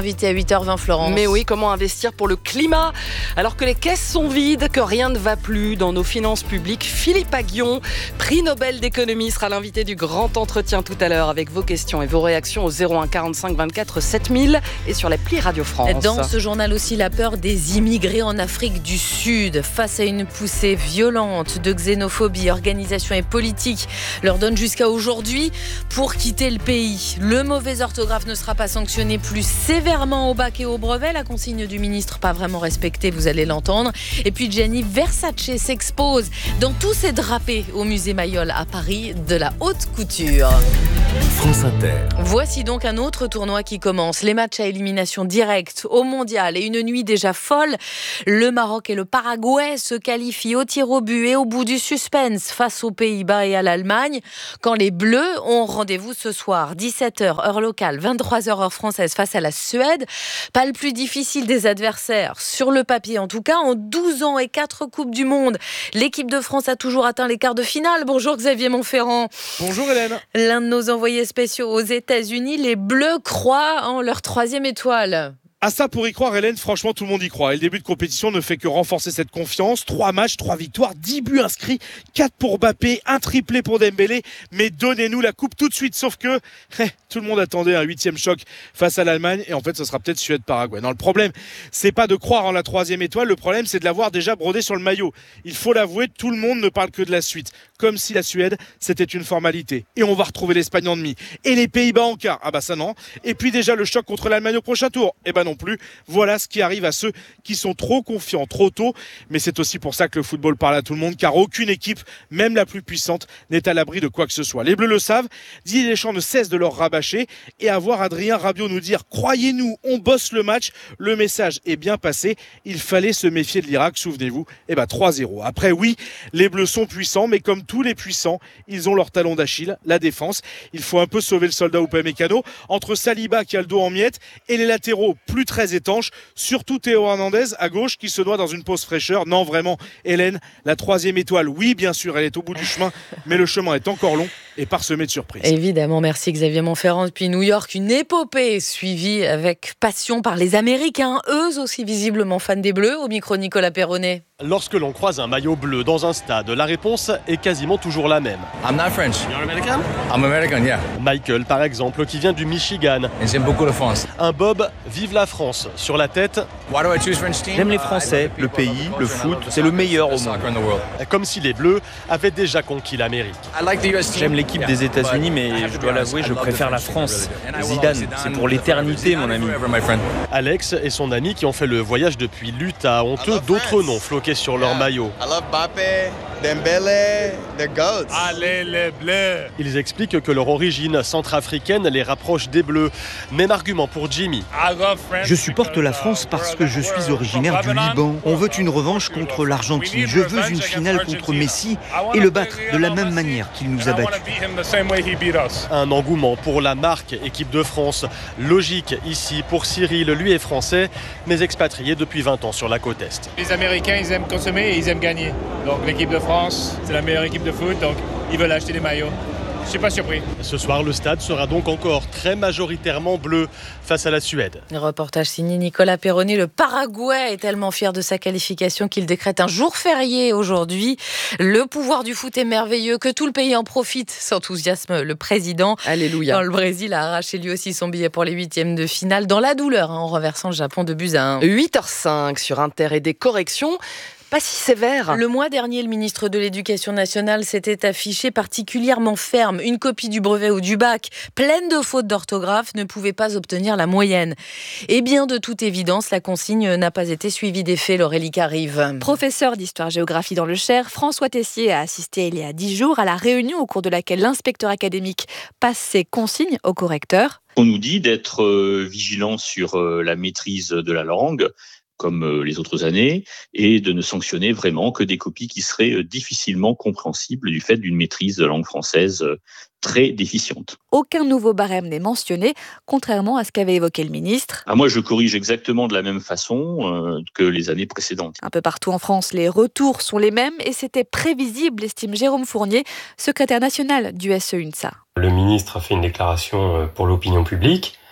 invité à huit heures vingt, Florence.
Mais oui, comment investir pour le climat alors que les caisses sont vides, que rien ne va plus dans nos finances publiques. Philippe Aghion, prix Nobel d'économie, sera l'invité du grand entretien tout à l'heure avec vos questions et vos réactions au zéro un quarante-cinq vingt-quatre sept mille et sur l'appli Radio France.
Dans ce journal aussi, la peur des immigrés en Afrique du Sud. Face à une poussée violente de xénophobie, organisation et politique leur donne jusqu'à aujourd'hui pour quitter le pays. Le mauvais orthographe ne sera pas sanctionné plus sévèrement au bac et au brevet. La consigne du ministre pas vraiment respectée, vous allez l'entendre. Et puis Gianni Versace s'expose dans tous ses drapés au musée Mayol à Paris de la haute couture.
France Inter.
Voici donc un autre tournoi qui commence. Les matchs à élimination directe au mondial et une nuit déjà folle. Le Maroc et le Paraguay se qualifient au tir au but et au bout du suspense face aux Pays-Bas et à l'Allemagne. Quand les Bleus ont rendez-vous ce soir, dix-sept heures heure locale, vingt-trois heures heure française face à la Suède. Pas le plus difficile des adversaires, sur le papier en tout cas. En douze ans et quatre Coupes du Monde, l'équipe de France a toujours atteint les quarts de finale. Bonjour Xavier Montferrand.
Bonjour Hélène.
L'un de nos envoyés spéciaux aux États-Unis, les Bleus croient en leur troisième étoile.
À ça, pour y croire, Hélène, franchement, tout le monde y croit. Et le début de compétition ne fait que renforcer cette confiance. Trois matchs, trois victoires, dix buts inscrits, quatre pour Mbappé, un triplé pour Dembélé. Mais donnez-nous la coupe tout de suite. Sauf que eh, tout le monde attendait un huitième choc face à l'Allemagne. Et en fait, ce sera peut-être Suède-Paraguay. Non, le problème, c'est pas de croire en la troisième étoile. Le problème, c'est de l'avoir déjà brodé sur le maillot. Il faut l'avouer, tout le monde ne parle que de la suite. Comme si la Suède, c'était une formalité. Et on va retrouver l'Espagne en demi. Et les Pays-Bas en quart. Ah bah ça non. Et puis déjà le choc contre l'Allemagne au prochain tour. Eh ben non plus. Voilà ce qui arrive à ceux qui sont trop confiants trop tôt. Mais c'est aussi pour ça que le football parle à tout le monde, car aucune équipe, même la plus puissante, n'est à l'abri de quoi que ce soit. Les Bleus le savent. Didier Deschamps ne cesse de leur rabâcher. Et à voir Adrien Rabiot nous dire « Croyez-nous, on bosse le match ». Le message est bien passé. Il fallait se méfier de l'Irak, souvenez-vous. Eh ben trois zéro. Après oui, les Bleus sont puissants, mais comme tous les puissants, ils ont leur talon d'Achille, la défense. Il faut un peu sauver le soldat Upamecano. Entre Saliba qui a le dos en miettes et les latéraux plus très étanches, surtout Théo Hernandez à gauche qui se noie dans une pause fraîcheur. Non, vraiment, Hélène, la troisième étoile, oui, bien sûr, elle est au bout du chemin, mais le chemin est encore long et parsemé de surprises.
Évidemment, merci Xavier Montferrand. Depuis New York, une épopée suivie avec passion par les Américains, eux aussi visiblement fans des Bleus. Au micro, Nicolas Perronnet.
Lorsque l'on croise un maillot bleu dans un stade, la réponse est quasiment toujours la même.
I'm not French. You're American? I'm American, yeah.
Michael, par exemple, qui vient du Michigan.
J'aime beaucoup la France.
Un bob Vive la France sur la tête.
Why do I choose French team?
J'aime les Français, le pays, le foot, c'est le meilleur au monde.
Comme si les Bleus avaient déjà conquis l'Amérique.
J'aime l'équipe des États-Unis, mais je dois l'avouer, je préfère la France. Zidane, c'est pour l'éternité, mon ami.
Alex et son ami qui ont fait le voyage depuis l'Utah ont eux d'autres noms floqués sur leur maillot.
Dembélé, the goats.
Allez les Bleus. Ils expliquent que leur origine centrafricaine les rapproche des Bleus. Même argument pour Jimmy.
Je supporte la France parce que je suis originaire du Liban. On veut une revanche contre l'Argentine. Je veux une finale contre Messi et le battre de la même manière qu'il nous a battus.
Un engouement pour la marque équipe de France. Logique ici pour Cyril, lui est français, mais expatrié depuis vingt ans sur la côte Est.
Les Américains, ils aiment consommer et ils aiment gagner. Donc l'équipe de France, c'est la meilleure équipe de foot, donc ils veulent acheter des maillots. Je suis pas surpris.
Ce soir, le stade sera donc encore très majoritairement bleu face à la Suède.
Reportage signé Nicolas Perronnet. Le Paraguay est tellement fier de sa qualification qu'il décrète un jour férié aujourd'hui. Le pouvoir du foot est merveilleux, que tout le pays en profite, s'enthousiasme le président.
Alléluia.
Dans le Brésil a arraché lui aussi son billet pour les huitièmes de finale dans la douleur, hein, en renversant le Japon de buts à un.
huit heures cinq sur Inter et des corrections. Pas si sévère.
Le mois dernier, le ministre de l'Éducation nationale s'était affiché particulièrement ferme. Une copie du brevet ou du bac, pleine de fautes d'orthographe, ne pouvait pas obtenir la moyenne. Et bien, de toute évidence, la consigne n'a pas été suivie des faits. Laurélie Carive.
Professeur d'histoire-géographie dans le Cher, François Tessier a assisté il y a dix jours à la réunion au cours de laquelle l'inspecteur académique passe ses consignes au correcteur.
On nous dit d'être euh, vigilant sur euh, la maîtrise de la langue, comme les autres années, et de ne sanctionner vraiment que des copies qui seraient difficilement compréhensibles du fait d'une maîtrise de la langue française très déficiente.
Aucun nouveau barème n'est mentionné, contrairement à ce qu'avait évoqué le ministre.
Ah, moi, je corrige exactement de la même façon euh, que les années précédentes.
Un peu partout en France, les retours sont les mêmes et c'était prévisible, estime Jérôme Fournier, secrétaire national du S E U N S A.
Le ministre a fait une déclaration pour l'opinion publique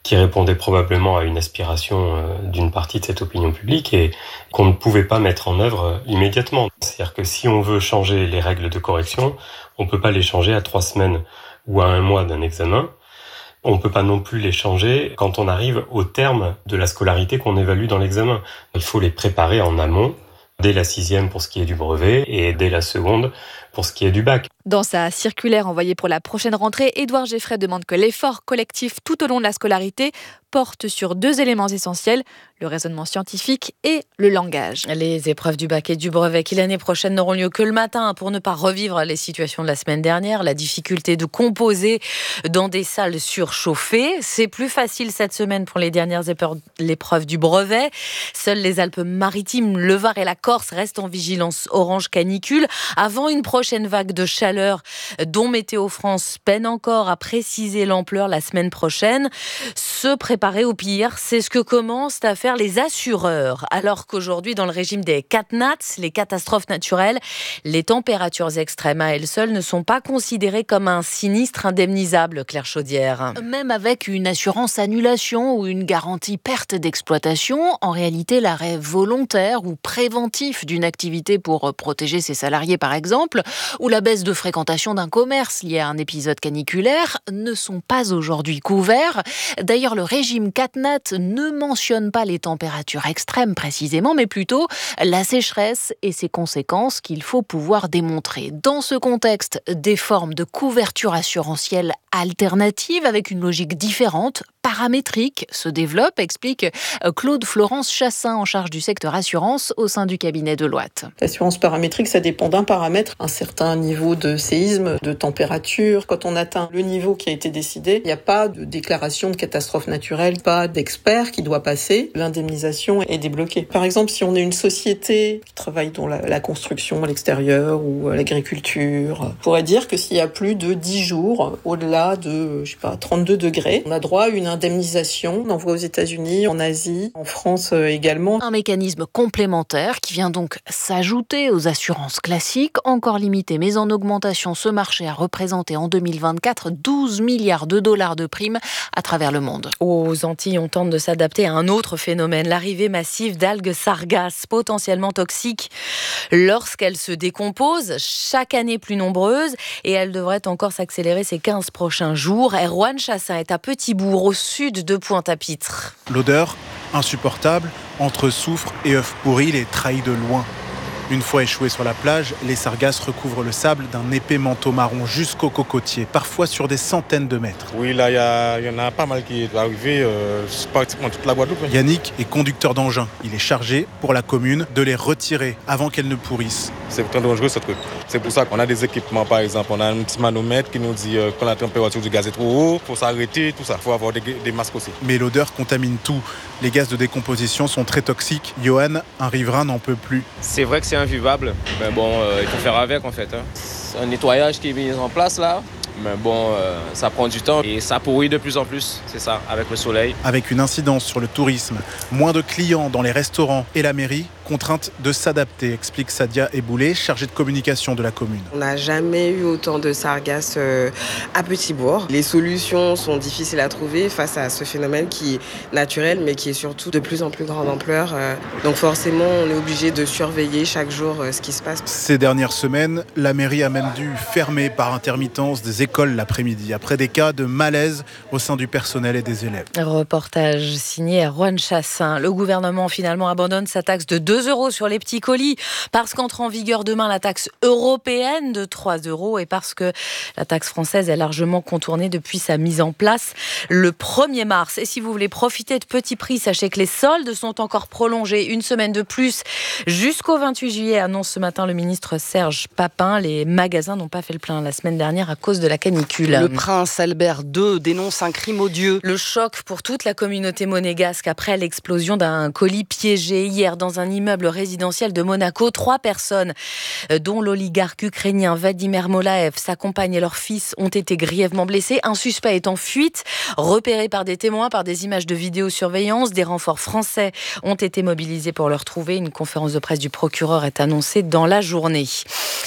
qui répondait probablement à une aspiration d'une partie de cette opinion publique et qu'on ne pouvait pas mettre en œuvre immédiatement. C'est-à-dire que si on veut changer les règles de correction, on ne peut pas les changer à trois semaines ou à un mois d'un examen. On ne peut pas non plus les changer quand on arrive au terme de la scolarité qu'on évalue dans l'examen. Il faut les préparer en amont, dès la sixième pour ce qui est du brevet et dès la seconde pour ce qui est du bac.
Dans sa circulaire envoyée pour la prochaine rentrée, Édouard Geffray demande que l'effort collectif tout au long de la scolarité porte sur deux éléments essentiels, le raisonnement scientifique et le langage.
Les épreuves du bac et du brevet qui l'année prochaine n'auront lieu que le matin pour ne pas revivre les situations de la semaine dernière, la difficulté de composer dans des salles surchauffées. C'est plus facile cette semaine pour les dernières épreuves du brevet. Seules les Alpes-Maritimes, le Var et la Corse restent en vigilance orange canicule avant une prochaine vague de chaleur dont Météo France peine encore à préciser l'ampleur la semaine prochaine. Se préparer au pire, c'est ce que commencent à faire les assureurs. Alors qu'aujourd'hui, dans le régime des catnats, les catastrophes naturelles, les températures extrêmes à elles seules ne sont pas considérées comme un sinistre indemnisable, Claire Chaudière.
Même avec une assurance annulation ou une garantie perte d'exploitation, en réalité, l'arrêt volontaire ou préventif d'une activité pour protéger ses salariés, par exemple, ou la baisse de fréquentation d'un commerce lié à un épisode caniculaire ne sont pas aujourd'hui couverts. D'ailleurs, le régime catnat ne mentionne pas les températures extrêmes précisément, mais plutôt la sécheresse et ses conséquences qu'il faut pouvoir démontrer. Dans ce contexte, des formes de couverture assurantielle alternatives avec une logique différente, paramétrique, se développent, explique Claude Florence Chassin en charge du secteur assurance au sein du cabinet Deloitte.
L'assurance paramétrique, ça dépend d'un paramètre, un certain niveau de séisme, de température. Quand on atteint le niveau qui a été décidé, il n'y a pas de déclaration de catastrophe naturelle, pas d'expert qui doit passer. L'indemnisation est débloquée. Par exemple, si on est une société qui travaille dans la, la construction à l'extérieur ou à l'agriculture, on pourrait dire que s'il y a plus de dix jours, au-delà de, je sais pas, trente-deux degrés, on a droit à une indemnisation. On envoie aux États-Unis, en Asie, en France également.
Un mécanisme complémentaire qui vient donc s'ajouter aux assurances classiques, encore limitées mais en augmentation. Ce marché a représenté en deux mille vingt-quatre douze milliards de dollars de primes à travers le monde.
Aux Antilles, on tente de s'adapter à un autre phénomène, l'arrivée massive d'algues sargasses potentiellement toxiques lorsqu'elles se décomposent, chaque année plus nombreuses, et elles devraient encore s'accélérer ces quinze prochains jours. Erwan Chassin est à Petit-Bourg, au sud de Pointe-à-Pitre.
L'odeur, insupportable, entre soufre et œufs pourris, les trahit de loin. Une fois échoués sur la plage, les sargasses recouvrent le sable d'un épais manteau marron jusqu'aux cocotiers, parfois sur des centaines de mètres.
Oui, là, il y, y en a pas mal qui est arrivé, euh, pratiquement toute la Guadeloupe.
Yannick est conducteur d'engin. Il est chargé, pour la commune, de les retirer avant qu'elles ne pourrissent.
C'est très dangereux, ce truc. C'est pour ça qu'on a des équipements, par exemple. On a un petit manomètre qui nous dit euh, quand la température du gaz est trop haut, il faut s'arrêter, tout ça. Il faut avoir des, des masques aussi.
Mais l'odeur contamine tout. Les gaz de décomposition sont très toxiques. Johan, un riverain, n'en peut plus.
C'est vrai que c'est invivable, mais bon, euh, il faut faire avec en fait. Hein. C'est un nettoyage qui est mis en place là, mais bon, euh, ça prend du temps et ça pourrit de plus en plus, c'est ça, avec le soleil.
Avec une incidence sur le tourisme, moins de clients dans les restaurants et la mairie, contrainte de s'adapter, explique Sadia Eboulé, chargée de communication de la commune.
On n'a jamais eu autant de sargasses euh, à Petit-Bourg. Les solutions sont difficiles à trouver face à ce phénomène qui est naturel, mais qui est surtout de plus en plus grande ampleur. Euh, donc forcément, on est obligé de surveiller chaque jour euh, ce qui se passe.
Ces dernières semaines, la mairie a même dû fermer par intermittence des écoles l'après-midi, après des cas de malaise au sein du personnel et des élèves.
Reportage signé Erwan Chassin. Le gouvernement finalement abandonne sa taxe de deux euros sur les petits colis parce qu'entre en vigueur demain la taxe européenne de trois euros et parce que la taxe française est largement contournée depuis sa mise en place le premier mars. Et si vous voulez profiter de petits prix, sachez que les soldes sont encore prolongés une semaine de plus jusqu'au vingt-huit juillet, annonce ce matin le ministre Serge Papin. Les magasins n'ont pas fait le plein la semaine dernière à cause de la canicule.
Le prince Albert deux dénonce un crime odieux.
Le choc pour toute la communauté monégasque après l'explosion d'un colis piégé hier dans un immeuble résidentiel de Monaco. Trois personnes, dont l'oligarque ukrainien Vladimir Molaev, sa compagne et leur fils, ont été grièvement blessés. Un suspect est en fuite, repéré par des témoins, par des images de vidéosurveillance. Des renforts français ont été mobilisés pour le retrouver. Une conférence de presse du procureur est annoncée dans la journée.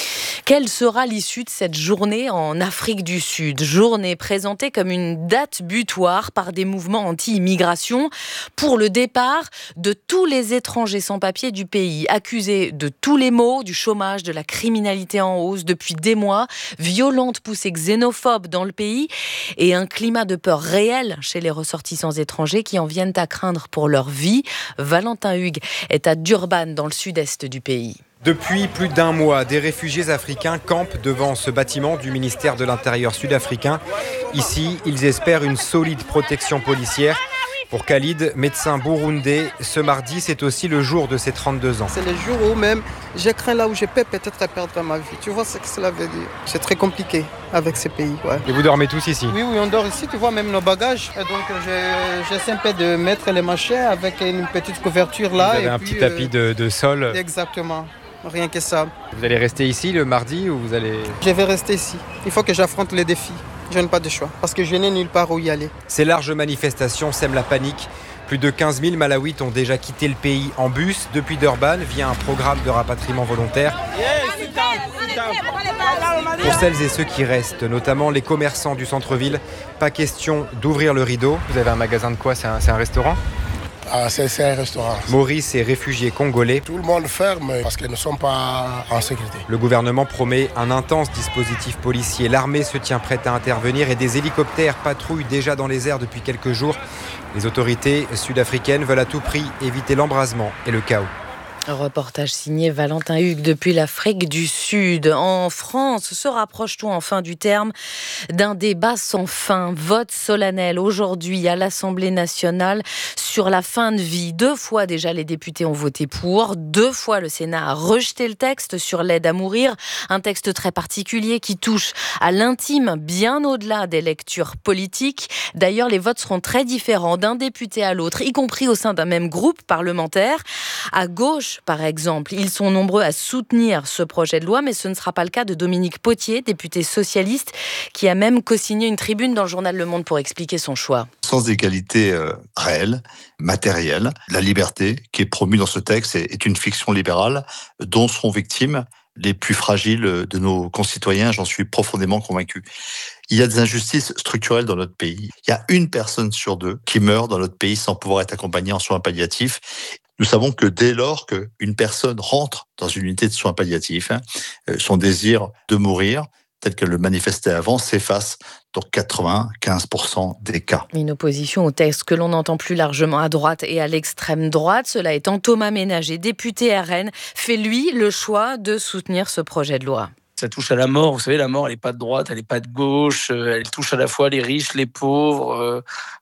Quelle sera l'issue de cette journée en Afrique du Sud ? Journée présentée comme une date butoir par des mouvements anti-immigration pour le départ de tous les étrangers sans papier du pays, accusés de tous les maux, du chômage, de la criminalité en hausse depuis des mois, violentes poussées xénophobes dans le pays et un climat de peur réel chez les ressortissants étrangers qui en viennent à craindre pour leur vie. Valentin Hugues est à Durban, dans le sud-est du pays.
Depuis plus d'un mois, des réfugiés africains campent devant ce bâtiment du ministère de l'Intérieur sud-africain. Ici, ils espèrent une solide protection policière. Pour Khalid, médecin burundais, ce mardi, c'est aussi le jour de ses trente-deux ans.
C'est le jour où même je crains là où je peux peut-être perdre ma vie. Tu vois ce que cela veut dire ? C'est très compliqué avec ce pays. Ouais.
Et vous dormez tous ici ?
Oui, oui, on dort ici. Tu vois même nos bagages. Et donc je, j'essaie un peu de mettre les machins avec une petite couverture là.
Vous avez
et
un
puis,
petit tapis de, de sol.
Exactement. Rien que ça.
Vous allez rester ici le mardi ou vous allez...
Je vais rester ici. Il faut que j'affronte les défis. Je n'ai pas de choix, parce que je n'ai nulle part où y aller.
Ces larges manifestations sèment la panique. Plus de quinze mille Malawites ont déjà quitté le pays en bus depuis Durban via un programme de rapatriement volontaire. Pour celles et ceux qui restent, notamment les commerçants du centre-ville, pas question d'ouvrir le rideau. Vous avez un magasin de quoi ? C'est un, c'est un restaurant ?
Ah, c'est, c'est un restaurant.
Maurice est réfugié congolais.
Tout le monde ferme parce qu'ils ne sont pas en sécurité.
Le gouvernement promet un intense dispositif policier. L'armée se tient prête à intervenir et des hélicoptères patrouillent déjà dans les airs depuis quelques jours. Les autorités sud-africaines veulent à tout prix éviter l'embrasement et le chaos.
Un reportage signé Valentin Hugues depuis l'Afrique du Sud. En France, se rapproche-t-on enfin du terme d'un débat sans fin? Vote solennel aujourd'hui à l'Assemblée nationale sur la fin de vie. Deux fois déjà les députés ont voté pour. Deux fois le Sénat a rejeté le texte sur l'aide à mourir. Un texte très particulier qui touche à l'intime bien au-delà des lectures politiques. D'ailleurs, les votes seront très différents d'un député à l'autre, y compris au sein d'un même groupe parlementaire. À gauche, par exemple, ils sont nombreux à soutenir ce projet de loi, mais ce ne sera pas le cas de Dominique Potier, député socialiste, qui a même co-signé une tribune dans le journal Le Monde pour expliquer son choix.
Sans égalité euh, réelle, matérielle, la liberté qui est promue dans ce texte est, est une fiction libérale dont seront victimes les plus fragiles de nos concitoyens, j'en suis profondément convaincu. Il y a des injustices structurelles dans notre pays. Il y a une personne sur deux qui meurt dans notre pays sans pouvoir être accompagnée en soins palliatifs. Nous savons que dès lors qu'une personne rentre dans une unité de soins palliatifs, hein, son désir de mourir, tel qu'elle le manifestait avant, s'efface dans quatre-vingt-quinze pour cent des cas.
Une opposition au texte que l'on entend plus largement à droite et à l'extrême droite. Cela étant, Thomas Ménager, député R N, fait lui le choix de soutenir ce projet de loi.
Ça touche à la mort. Vous savez, la mort, elle n'est pas de droite, elle n'est pas de gauche. Elle touche à la fois les riches, les pauvres, euh,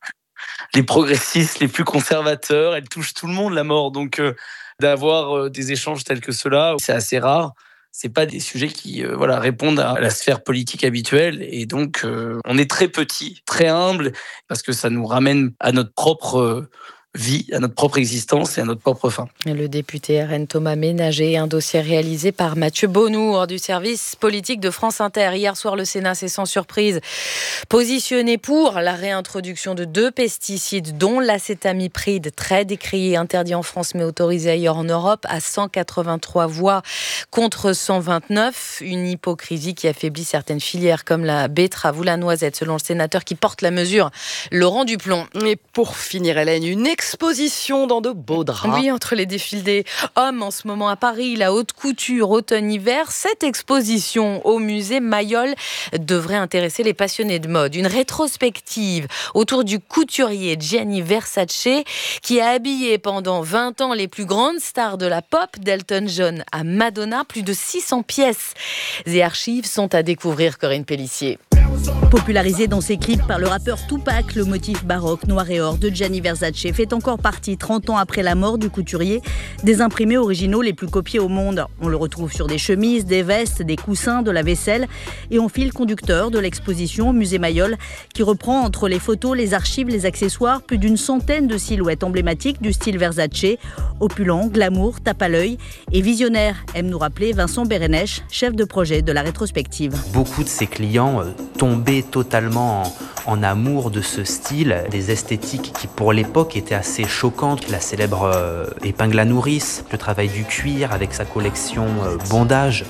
les progressistes, les plus conservateurs. Elle touche tout le monde, la mort. Donc, euh, d'avoir euh, des échanges tels que ceux-là, c'est assez rare. C'est pas des sujets qui euh, voilà, répondent à la sphère politique habituelle. Et donc, euh, on est très petit, très humble, parce que ça nous ramène à notre propre euh, vie, à notre propre existence et à notre propre fin.
Le député R N Thomas Ménager, un dossier réalisé par Mathieu Bonnour du service politique de France Inter. Hier soir, le Sénat s'est sans surprise positionné pour la réintroduction de deux pesticides, dont l'acétamipride, très décrié, interdit en France mais autorisé ailleurs en Europe, à cent quatre-vingt-trois voix contre cent vingt-neuf. Une hypocrisie qui affaiblit certaines filières comme la betterave ou la noisette, selon le sénateur qui porte la mesure, Laurent Duplon.
Et pour finir, Hélène, une exposition dans de beaux draps.
Oui, entre les défilés hommes en ce moment à Paris, la haute couture automne-hiver, cette exposition au musée Mayol devrait intéresser les passionnés de mode. Une rétrospective autour du couturier Gianni Versace qui a habillé pendant vingt ans les plus grandes stars de la pop, d'Elton John à Madonna. Plus de six cents pièces et archives sont à découvrir, Corinne Pellissier.
Popularisé dans ses clips par le rappeur Tupac, le motif baroque noir et or de Gianni Versace fait encore partie, trente ans après la mort du couturier, des imprimés originaux les plus copiés au monde. On le retrouve sur des chemises, des vestes, des coussins, de la vaisselle et en fil conducteur de l'exposition au musée Mayol qui reprend entre les photos, les archives, les accessoires plus d'une centaine de silhouettes emblématiques du style Versace, opulent, glamour, tape à l'œil et visionnaire, aime nous rappeler Vincent Bérénèche, chef de projet de la rétrospective.
Beaucoup de ses clients euh, tombaient totalement en, en amour de ce style, des esthétiques qui pour l'époque étaient assez choquantes. La célèbre euh, épingle à nourrice, le travail du cuir avec sa collection euh, bondage,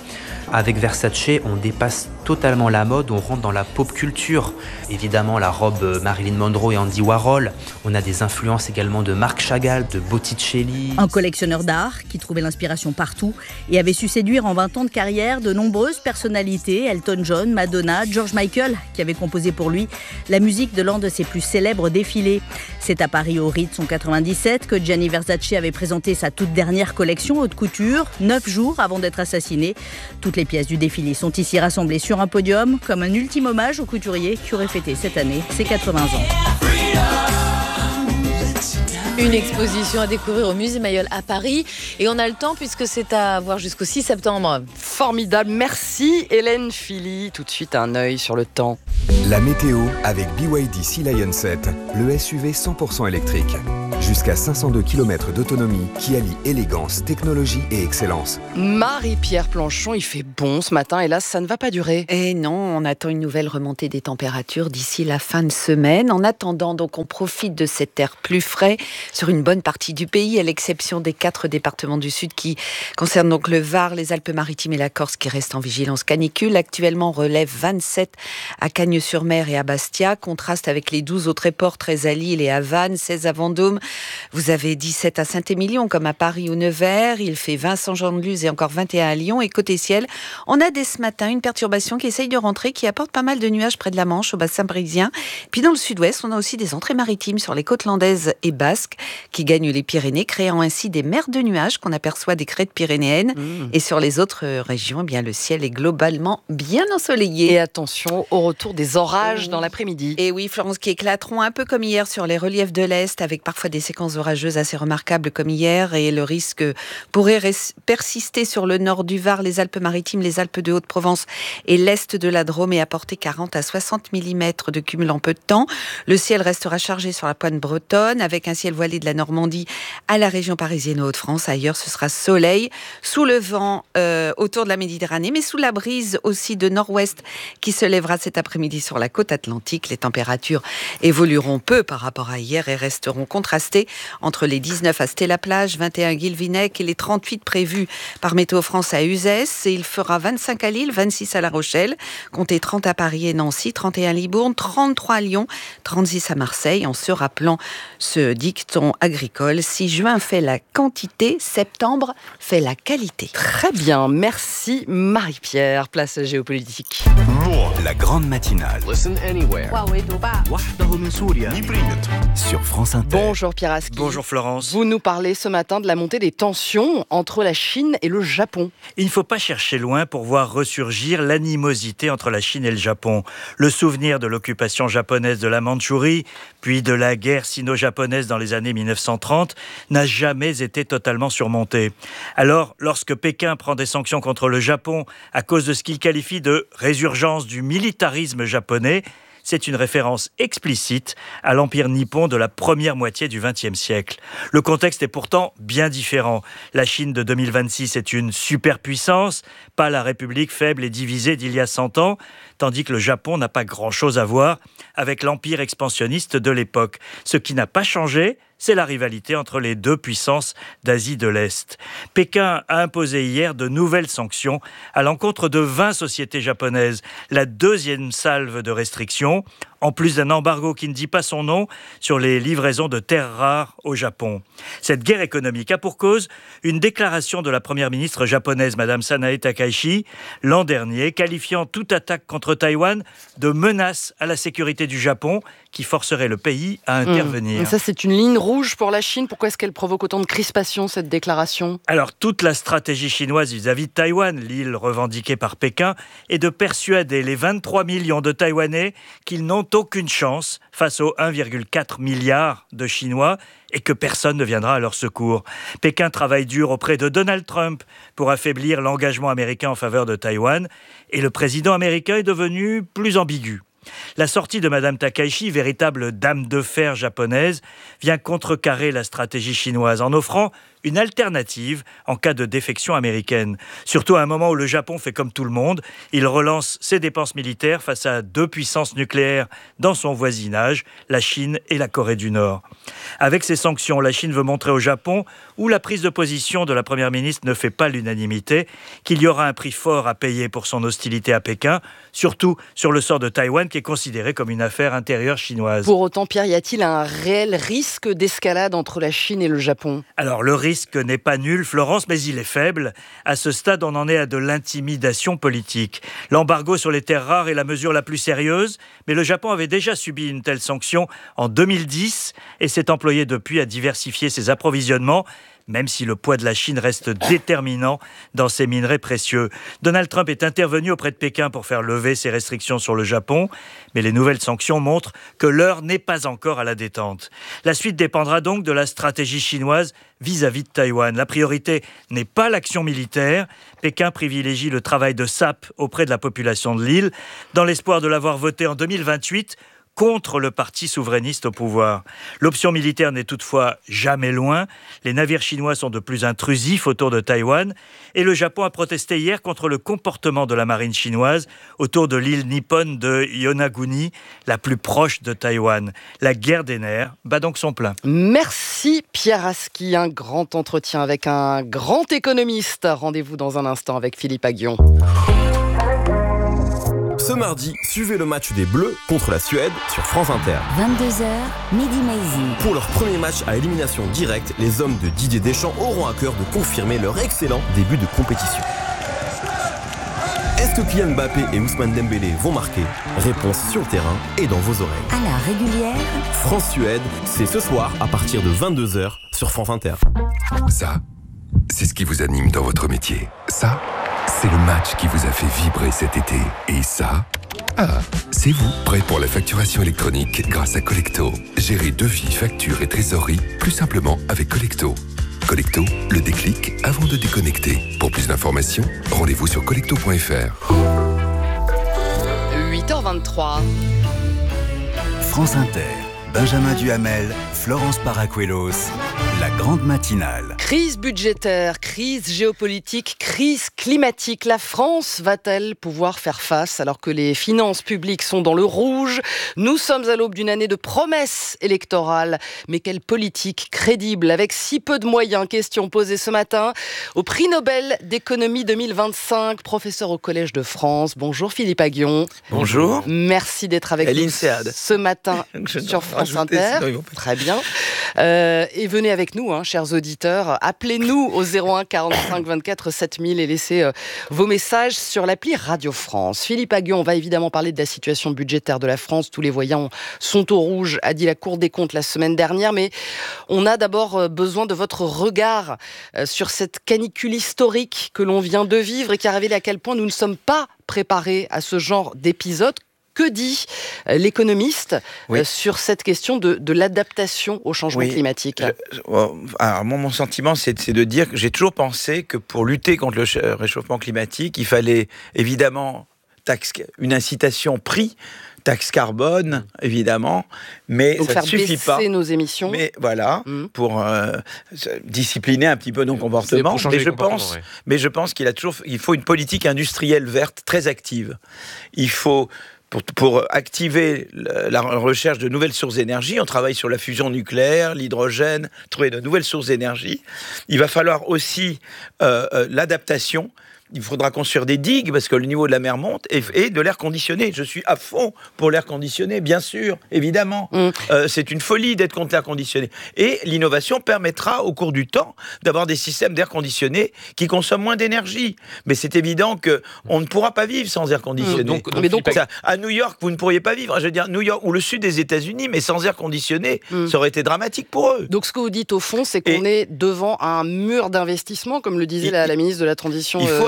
Avec Versace, on dépasse totalement la mode, on rentre dans la pop culture. Évidemment, la robe Marilyn Monroe et Andy Warhol. On a des influences également de Marc Chagall, de Botticelli.
Un collectionneur d'art qui trouvait l'inspiration partout et avait su séduire en vingt ans de carrière de nombreuses personnalités. Elton John, Madonna, George Michael, qui avait composé pour lui la musique de l'un de ses plus célèbres défilés. C'est à Paris, au Ritz en quatre-vingt-dix-sept, que Gianni Versace avait présenté sa toute dernière collection haute couture, neuf jours avant d'être assassiné. Toutes les pièces du défilé sont ici rassemblées sur un podium, comme un ultime hommage au couturier qui aurait fêté cette année ses quatre-vingts ans.
Une exposition à découvrir au Musée Mayol à Paris. Et on a le temps puisque c'est à voir jusqu'au six septembre.
Formidable. Merci Hélène Philly. Tout de suite un œil sur le temps.
La météo avec B Y D Sea Lion sept, le S U V cent pour cent électrique. Jusqu'à cinq cent deux kilomètres d'autonomie qui allie élégance, technologie et excellence.
Marie-Pierre Planchon, il fait bon ce matin, hélas ça ne va pas durer.
Et non, on attend une nouvelle remontée des températures d'ici la fin de semaine. En attendant, donc, on profite de cet air plus frais sur une bonne partie du pays, à l'exception des quatre départements du sud qui concernent donc le Var, les Alpes-Maritimes et la Corse qui restent en vigilance canicule. Actuellement, on relève vingt-sept à Cagnes-sur-Mer et à Bastia, contraste avec les douze autres ports, treize à Lille et à Vannes, seize à Vendôme. Vous avez dix-sept à Saint-Émilion, comme à Paris ou Nevers. Il fait vingt à Saint-Jean-de-Luz et encore vingt et un à Lyon. Et côté ciel, on a dès ce matin une perturbation qui essaye de rentrer, qui apporte pas mal de nuages près de la Manche, au bassin parisien. Puis dans le sud-ouest, on a aussi des entrées maritimes sur les côtes landaises et basques qui gagnent les Pyrénées, créant ainsi des mers de nuages qu'on aperçoit des crêtes pyrénéennes. Mmh. Et sur les autres régions, eh bien, le ciel est globalement bien ensoleillé.
Et attention au retour des orages mmh. dans l'après-midi.
Et oui, Florence, qui éclateront un peu comme hier sur les reliefs de l'Est, avec parfois des séquences orageuses assez remarquables comme hier, et le risque pourrait res- persister sur le nord du Var, les Alpes-Maritimes, les Alpes de Haute-Provence et l'Est de la Drôme, et apporter quarante à soixante millimètres de cumul en peu de temps. Le ciel restera chargé sur la pointe bretonne, avec un ciel voilé de la Normandie à la région parisienne aux Hauts-de-France. Ailleurs, ce sera soleil, sous le vent euh, autour de la Méditerranée, mais sous la brise aussi de nord-ouest qui se lèvera cet après-midi sur la côte atlantique. Les températures évolueront peu par rapport à hier et resteront contrastées entre les dix-neuf à Stella-Plage, vingt et un à Guilvinec et les trente-huit prévus par Météo France à Uzès. Et il fera vingt-cinq à Lille, vingt-six à La Rochelle, comptez trente à Paris et Nancy, trente et un à Libourne, trente-trois à Lyon, trente-six à Marseille, en se rappelant ce dicton agricole: si juin fait la quantité, septembre fait la qualité.
Très bien, merci Marie-Pierre. Place géopolitique.
La grande matinale.
Listen anywhere.
Sur France Inter.
Bonjour Pierre Aski.
Bonjour Florence.
Vous nous parlez ce matin de la montée des tensions entre la Chine et le Japon.
Il ne faut pas chercher loin pour voir ressurgir l'animosité entre la Chine et le Japon. Le souvenir de l'occupation japonaise de la Mandchourie, puis de la guerre sino-japonaise dans les années mille neuf cent trente, n'a jamais été totalement surmonté. Alors, lorsque Pékin prend des sanctions contre le Japon à cause de ce qu'il qualifie de résurgence du militarisme japonais, c'est une référence explicite à l'empire nippon de la première moitié du vingtième siècle. Le contexte est pourtant bien différent. La Chine de deux mille vingt-six est une superpuissance, pas la République faible et divisée d'il y a cent ans, tandis que le Japon n'a pas grand-chose à voir avec l'empire expansionniste de l'époque. Ce qui n'a pas changé, c'est la rivalité entre les deux puissances d'Asie de l'Est. Pékin a imposé hier de nouvelles sanctions à l'encontre de vingt sociétés japonaises, la deuxième salve de restrictions, en plus d'un embargo qui ne dit pas son nom sur les livraisons de terres rares au Japon. Cette guerre économique a pour cause une déclaration de la première ministre japonaise, Madame Sanae Takaichi, l'an dernier, qualifiant toute attaque contre Taïwan de menace à la sécurité du Japon, qui forcerait le pays à intervenir.
Mmh. Ça, c'est une ligne rouge pour la Chine. Pourquoi est-ce qu'elle provoque autant de crispation, cette déclaration ?
Alors, toute la stratégie chinoise vis-à-vis de Taïwan, l'île revendiquée par Pékin, est de persuader les vingt-trois millions de Taïwanais qu'ils n'ont aucune chance face aux un virgule quatre milliard de Chinois et que personne ne viendra à leur secours. Pékin travaille dur auprès de Donald Trump pour affaiblir l'engagement américain en faveur de Taïwan, et le président américain est devenu plus ambigu. La sortie de Madame Takaichi, véritable dame de fer japonaise, vient contrecarrer la stratégie chinoise en offrant une alternative en cas de défection américaine. Surtout à un moment où le Japon fait comme tout le monde, il relance ses dépenses militaires face à deux puissances nucléaires dans son voisinage, la Chine et la Corée du Nord. Avec ces sanctions, la Chine veut montrer au Japon, où la prise de position de la Première ministre ne fait pas l'unanimité, qu'il y aura un prix fort à payer pour son hostilité à Pékin, surtout sur le sort de Taïwan qui est considéré comme une affaire intérieure chinoise.
Pour autant, Pierre, y a-t-il un réel risque d'escalade entre la Chine et le Japon ?
Alors, le risque n'est pas nul, Florence, mais il est faible. À ce stade, on en est à de l'intimidation politique. L'embargo sur les terres rares est la mesure la plus sérieuse, mais le Japon avait déjà subi une telle sanction en deux mille dix et s'est employé depuis à diversifier ses approvisionnements, même si le poids de la Chine reste déterminant dans ces minerais précieux. Donald Trump est intervenu auprès de Pékin pour faire lever ses restrictions sur le Japon, mais les nouvelles sanctions montrent que l'heure n'est pas encore à la détente. La suite dépendra donc de la stratégie chinoise vis-à-vis de Taïwan. La priorité n'est pas l'action militaire. Pékin privilégie le travail de S A P auprès de la population de l'île, dans l'espoir de l'avoir voté en deux mille vingt-huit, contre le parti souverainiste au pouvoir. L'option militaire n'est toutefois jamais loin. Les navires chinois sont de plus intrusifs autour de Taïwan et le Japon a protesté hier contre le comportement de la marine chinoise autour de l'île nippone de Yonaguni, la plus proche de Taïwan. La guerre des nerfs bat donc son plein.
Merci Pierre Aski, un grand entretien avec un grand économiste. Rendez-vous dans un instant avec Philippe Aghion.
Ce mardi, suivez le match des Bleus contre la Suède sur France Inter.
vingt-deux heures, Midi Maizy.
Pour leur premier match à élimination directe, les hommes de Didier Deschamps auront à cœur de confirmer leur excellent début de compétition. Est-ce que Kylian Mbappé et Ousmane Dembélé vont marquer ? Réponse sur le terrain et dans vos oreilles.
À la régulière,
France-Suède, c'est ce soir à partir de vingt-deux heures sur France Inter.
Ça, c'est ce qui vous anime dans votre métier. Ça, c'est le match qui vous a fait vibrer cet été. Et ça, ah, c'est vous, prêt pour la facturation électronique grâce à Collecto. Gérez devis, factures et trésorerie plus simplement avec Collecto. Collecto, le déclic avant de déconnecter. Pour plus d'informations, rendez-vous sur collecto point f r.
huit heures vingt-trois.
France Inter, Benjamin Duhamel, Florence Paracuelos, la grande matinale.
Crise budgétaire, crise géopolitique, crise climatique. La France va-t-elle pouvoir faire face alors que les finances publiques sont dans le rouge ? Nous sommes à l'aube d'une année de promesses électorales. Mais quelle politique crédible avec si peu de moyens ? Question posée ce matin au prix Nobel d'économie deux mille vingt-cinq, professeur au Collège de France. Bonjour Philippe Aghion.
Bonjour.
Merci d'être avec nous ce matin sur France Inter. Très bien. Euh, et venez avec nous, hein, chers auditeurs. Appelez-nous au zéro un quarante-cinq vingt-quatre sept mille et laissez euh, vos messages sur l'appli Radio France. Philippe Aghion, on va évidemment parler de la situation budgétaire de la France. Tous les voyants sont au rouge, a dit la Cour des comptes la semaine dernière. Mais on a d'abord besoin de votre regard euh, sur cette canicule historique que l'on vient de vivre et qui a révélé à quel point nous ne sommes pas préparés à ce genre d'épisode. Que dit euh, l'économiste oui. euh, sur cette question de, de l'adaptation au changement oui. climatique ?
Je, alors, moi, mon sentiment, c'est, c'est de dire que j'ai toujours pensé que pour lutter contre le réchauffement climatique, il fallait évidemment taxe, une incitation prix, taxe carbone, évidemment, mais
donc
ça ne suffit pas.
Baisser nos émissions.
Mais voilà, mmh. pour euh, discipliner un petit peu nos comportements. Mais je pense, ouais. mais je pense qu'il a toujours, il faut une politique industrielle verte très active. Il faut Pour, pour activer la recherche de nouvelles sources d'énergie, on travaille sur la fusion nucléaire, l'hydrogène, trouver de nouvelles sources d'énergie. Il va falloir aussi euh, euh, l'adaptation. Il faudra construire des digues parce que le niveau de la mer monte et, et de l'air conditionné. Je suis à fond pour l'air conditionné, bien sûr, évidemment. Mmh. Euh, c'est une folie d'être contre l'air conditionné. Et l'innovation permettra au cours du temps d'avoir des systèmes d'air conditionné qui consomment moins d'énergie. Mais c'est évident qu'on ne pourra pas vivre sans air conditionné. Mmh. Donc, donc, mais donc, ça, à New York, vous ne pourriez pas vivre. Je veux dire, New York ou le sud des États-Unis, mais sans air conditionné, mmh. ça aurait été dramatique pour eux.
Donc ce que vous dites au fond, c'est qu'on et est devant un mur d'investissement, comme le disait il, la, la ministre de la Transition
il faut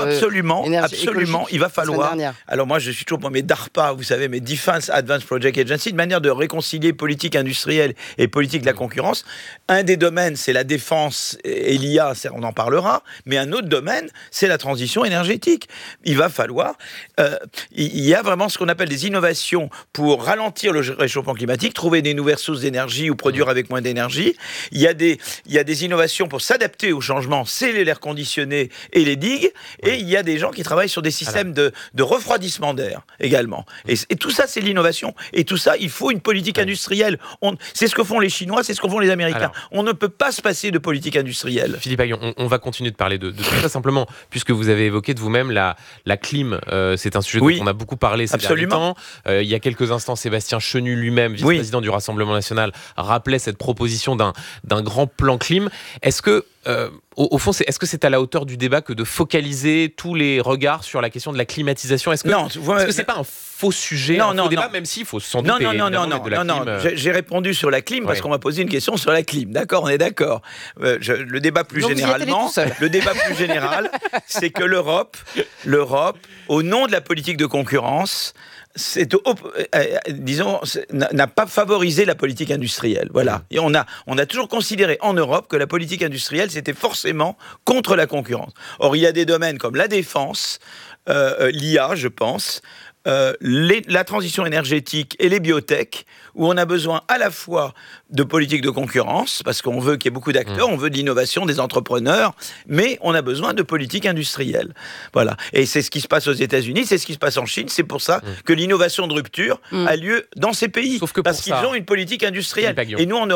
absolument,
euh,
absolument. Il va falloir. Alors moi, je suis toujours pour mes DARPA, vous savez, mes Defense Advanced Project Agency, de manière de réconcilier politique industrielle et politique de la concurrence. Un des domaines, c'est la défense et l'I A, on en parlera. Mais un autre domaine, c'est la transition énergétique. Il va falloir. Euh, il y a vraiment ce qu'on appelle des innovations pour ralentir le réchauffement climatique, trouver des nouvelles sources d'énergie ou produire avec moins d'énergie. Il y a des, il y a des innovations pour s'adapter au changement, c'est l'air conditionné et les digues. Et il y a des gens qui travaillent sur des systèmes de, de refroidissement d'air également. Et, et tout ça, c'est l'innovation. Et tout ça, il faut une politique industrielle. On, c'est ce que font les Chinois, c'est ce que font les Américains. Alors, on ne peut pas se passer de politique industrielle.
Philippe Aghion, on, on va continuer de parler de, de tout ça simplement, puisque vous avez évoqué de vous-même la, la clim. Euh, c'est un sujet oui, dont on a beaucoup parlé ces
absolument.
derniers temps. Euh, il y a quelques instants, Sébastien Chenu lui-même, vice-président oui. du Rassemblement national, rappelait cette proposition d'un, d'un grand plan clim. Est-ce que, euh, au, au fond, c'est, est-ce que c'est à la hauteur du débat que de focaliser tous les regards sur la question de la climatisation ? Est-ce que,
non,
est-ce que c'est pas un faux sujet,
non,
un faux
non,
débat,
non.
même s'il faut sans doute
non, non, non, non,
de la
non,
clim,
non. J'ai, j'ai répondu sur la clim parce ouais. qu'on m'a posé une question sur la clim. D'accord, on est d'accord. Euh, je, le débat plus
Donc
généralement, le débat plus général, c'est que l'Europe, l'Europe, au nom de la politique de concurrence, c'est, euh, disons, c'est, n'a pas favorisé la politique industrielle. Voilà. Et on a, on a toujours considéré en Europe que la politique industrielle, c'était forcément contre la concurrence. Or, il y a des domaines comme la défense, euh, l'I A, je pense, euh, les, la transition énergétique et les biotech, où on a besoin à la fois de politique de concurrence, parce qu'on veut qu'il y ait beaucoup d'acteurs, mmh. on veut de l'innovation, des entrepreneurs, mais on a besoin de politique industrielle. Voilà. Et c'est ce qui se passe aux États-Unis, c'est ce qui se passe en Chine, c'est pour ça mmh. que l'innovation de rupture mmh. a lieu dans ces pays, parce qu'ils ont une politique industrielle. Et nous, en Europe,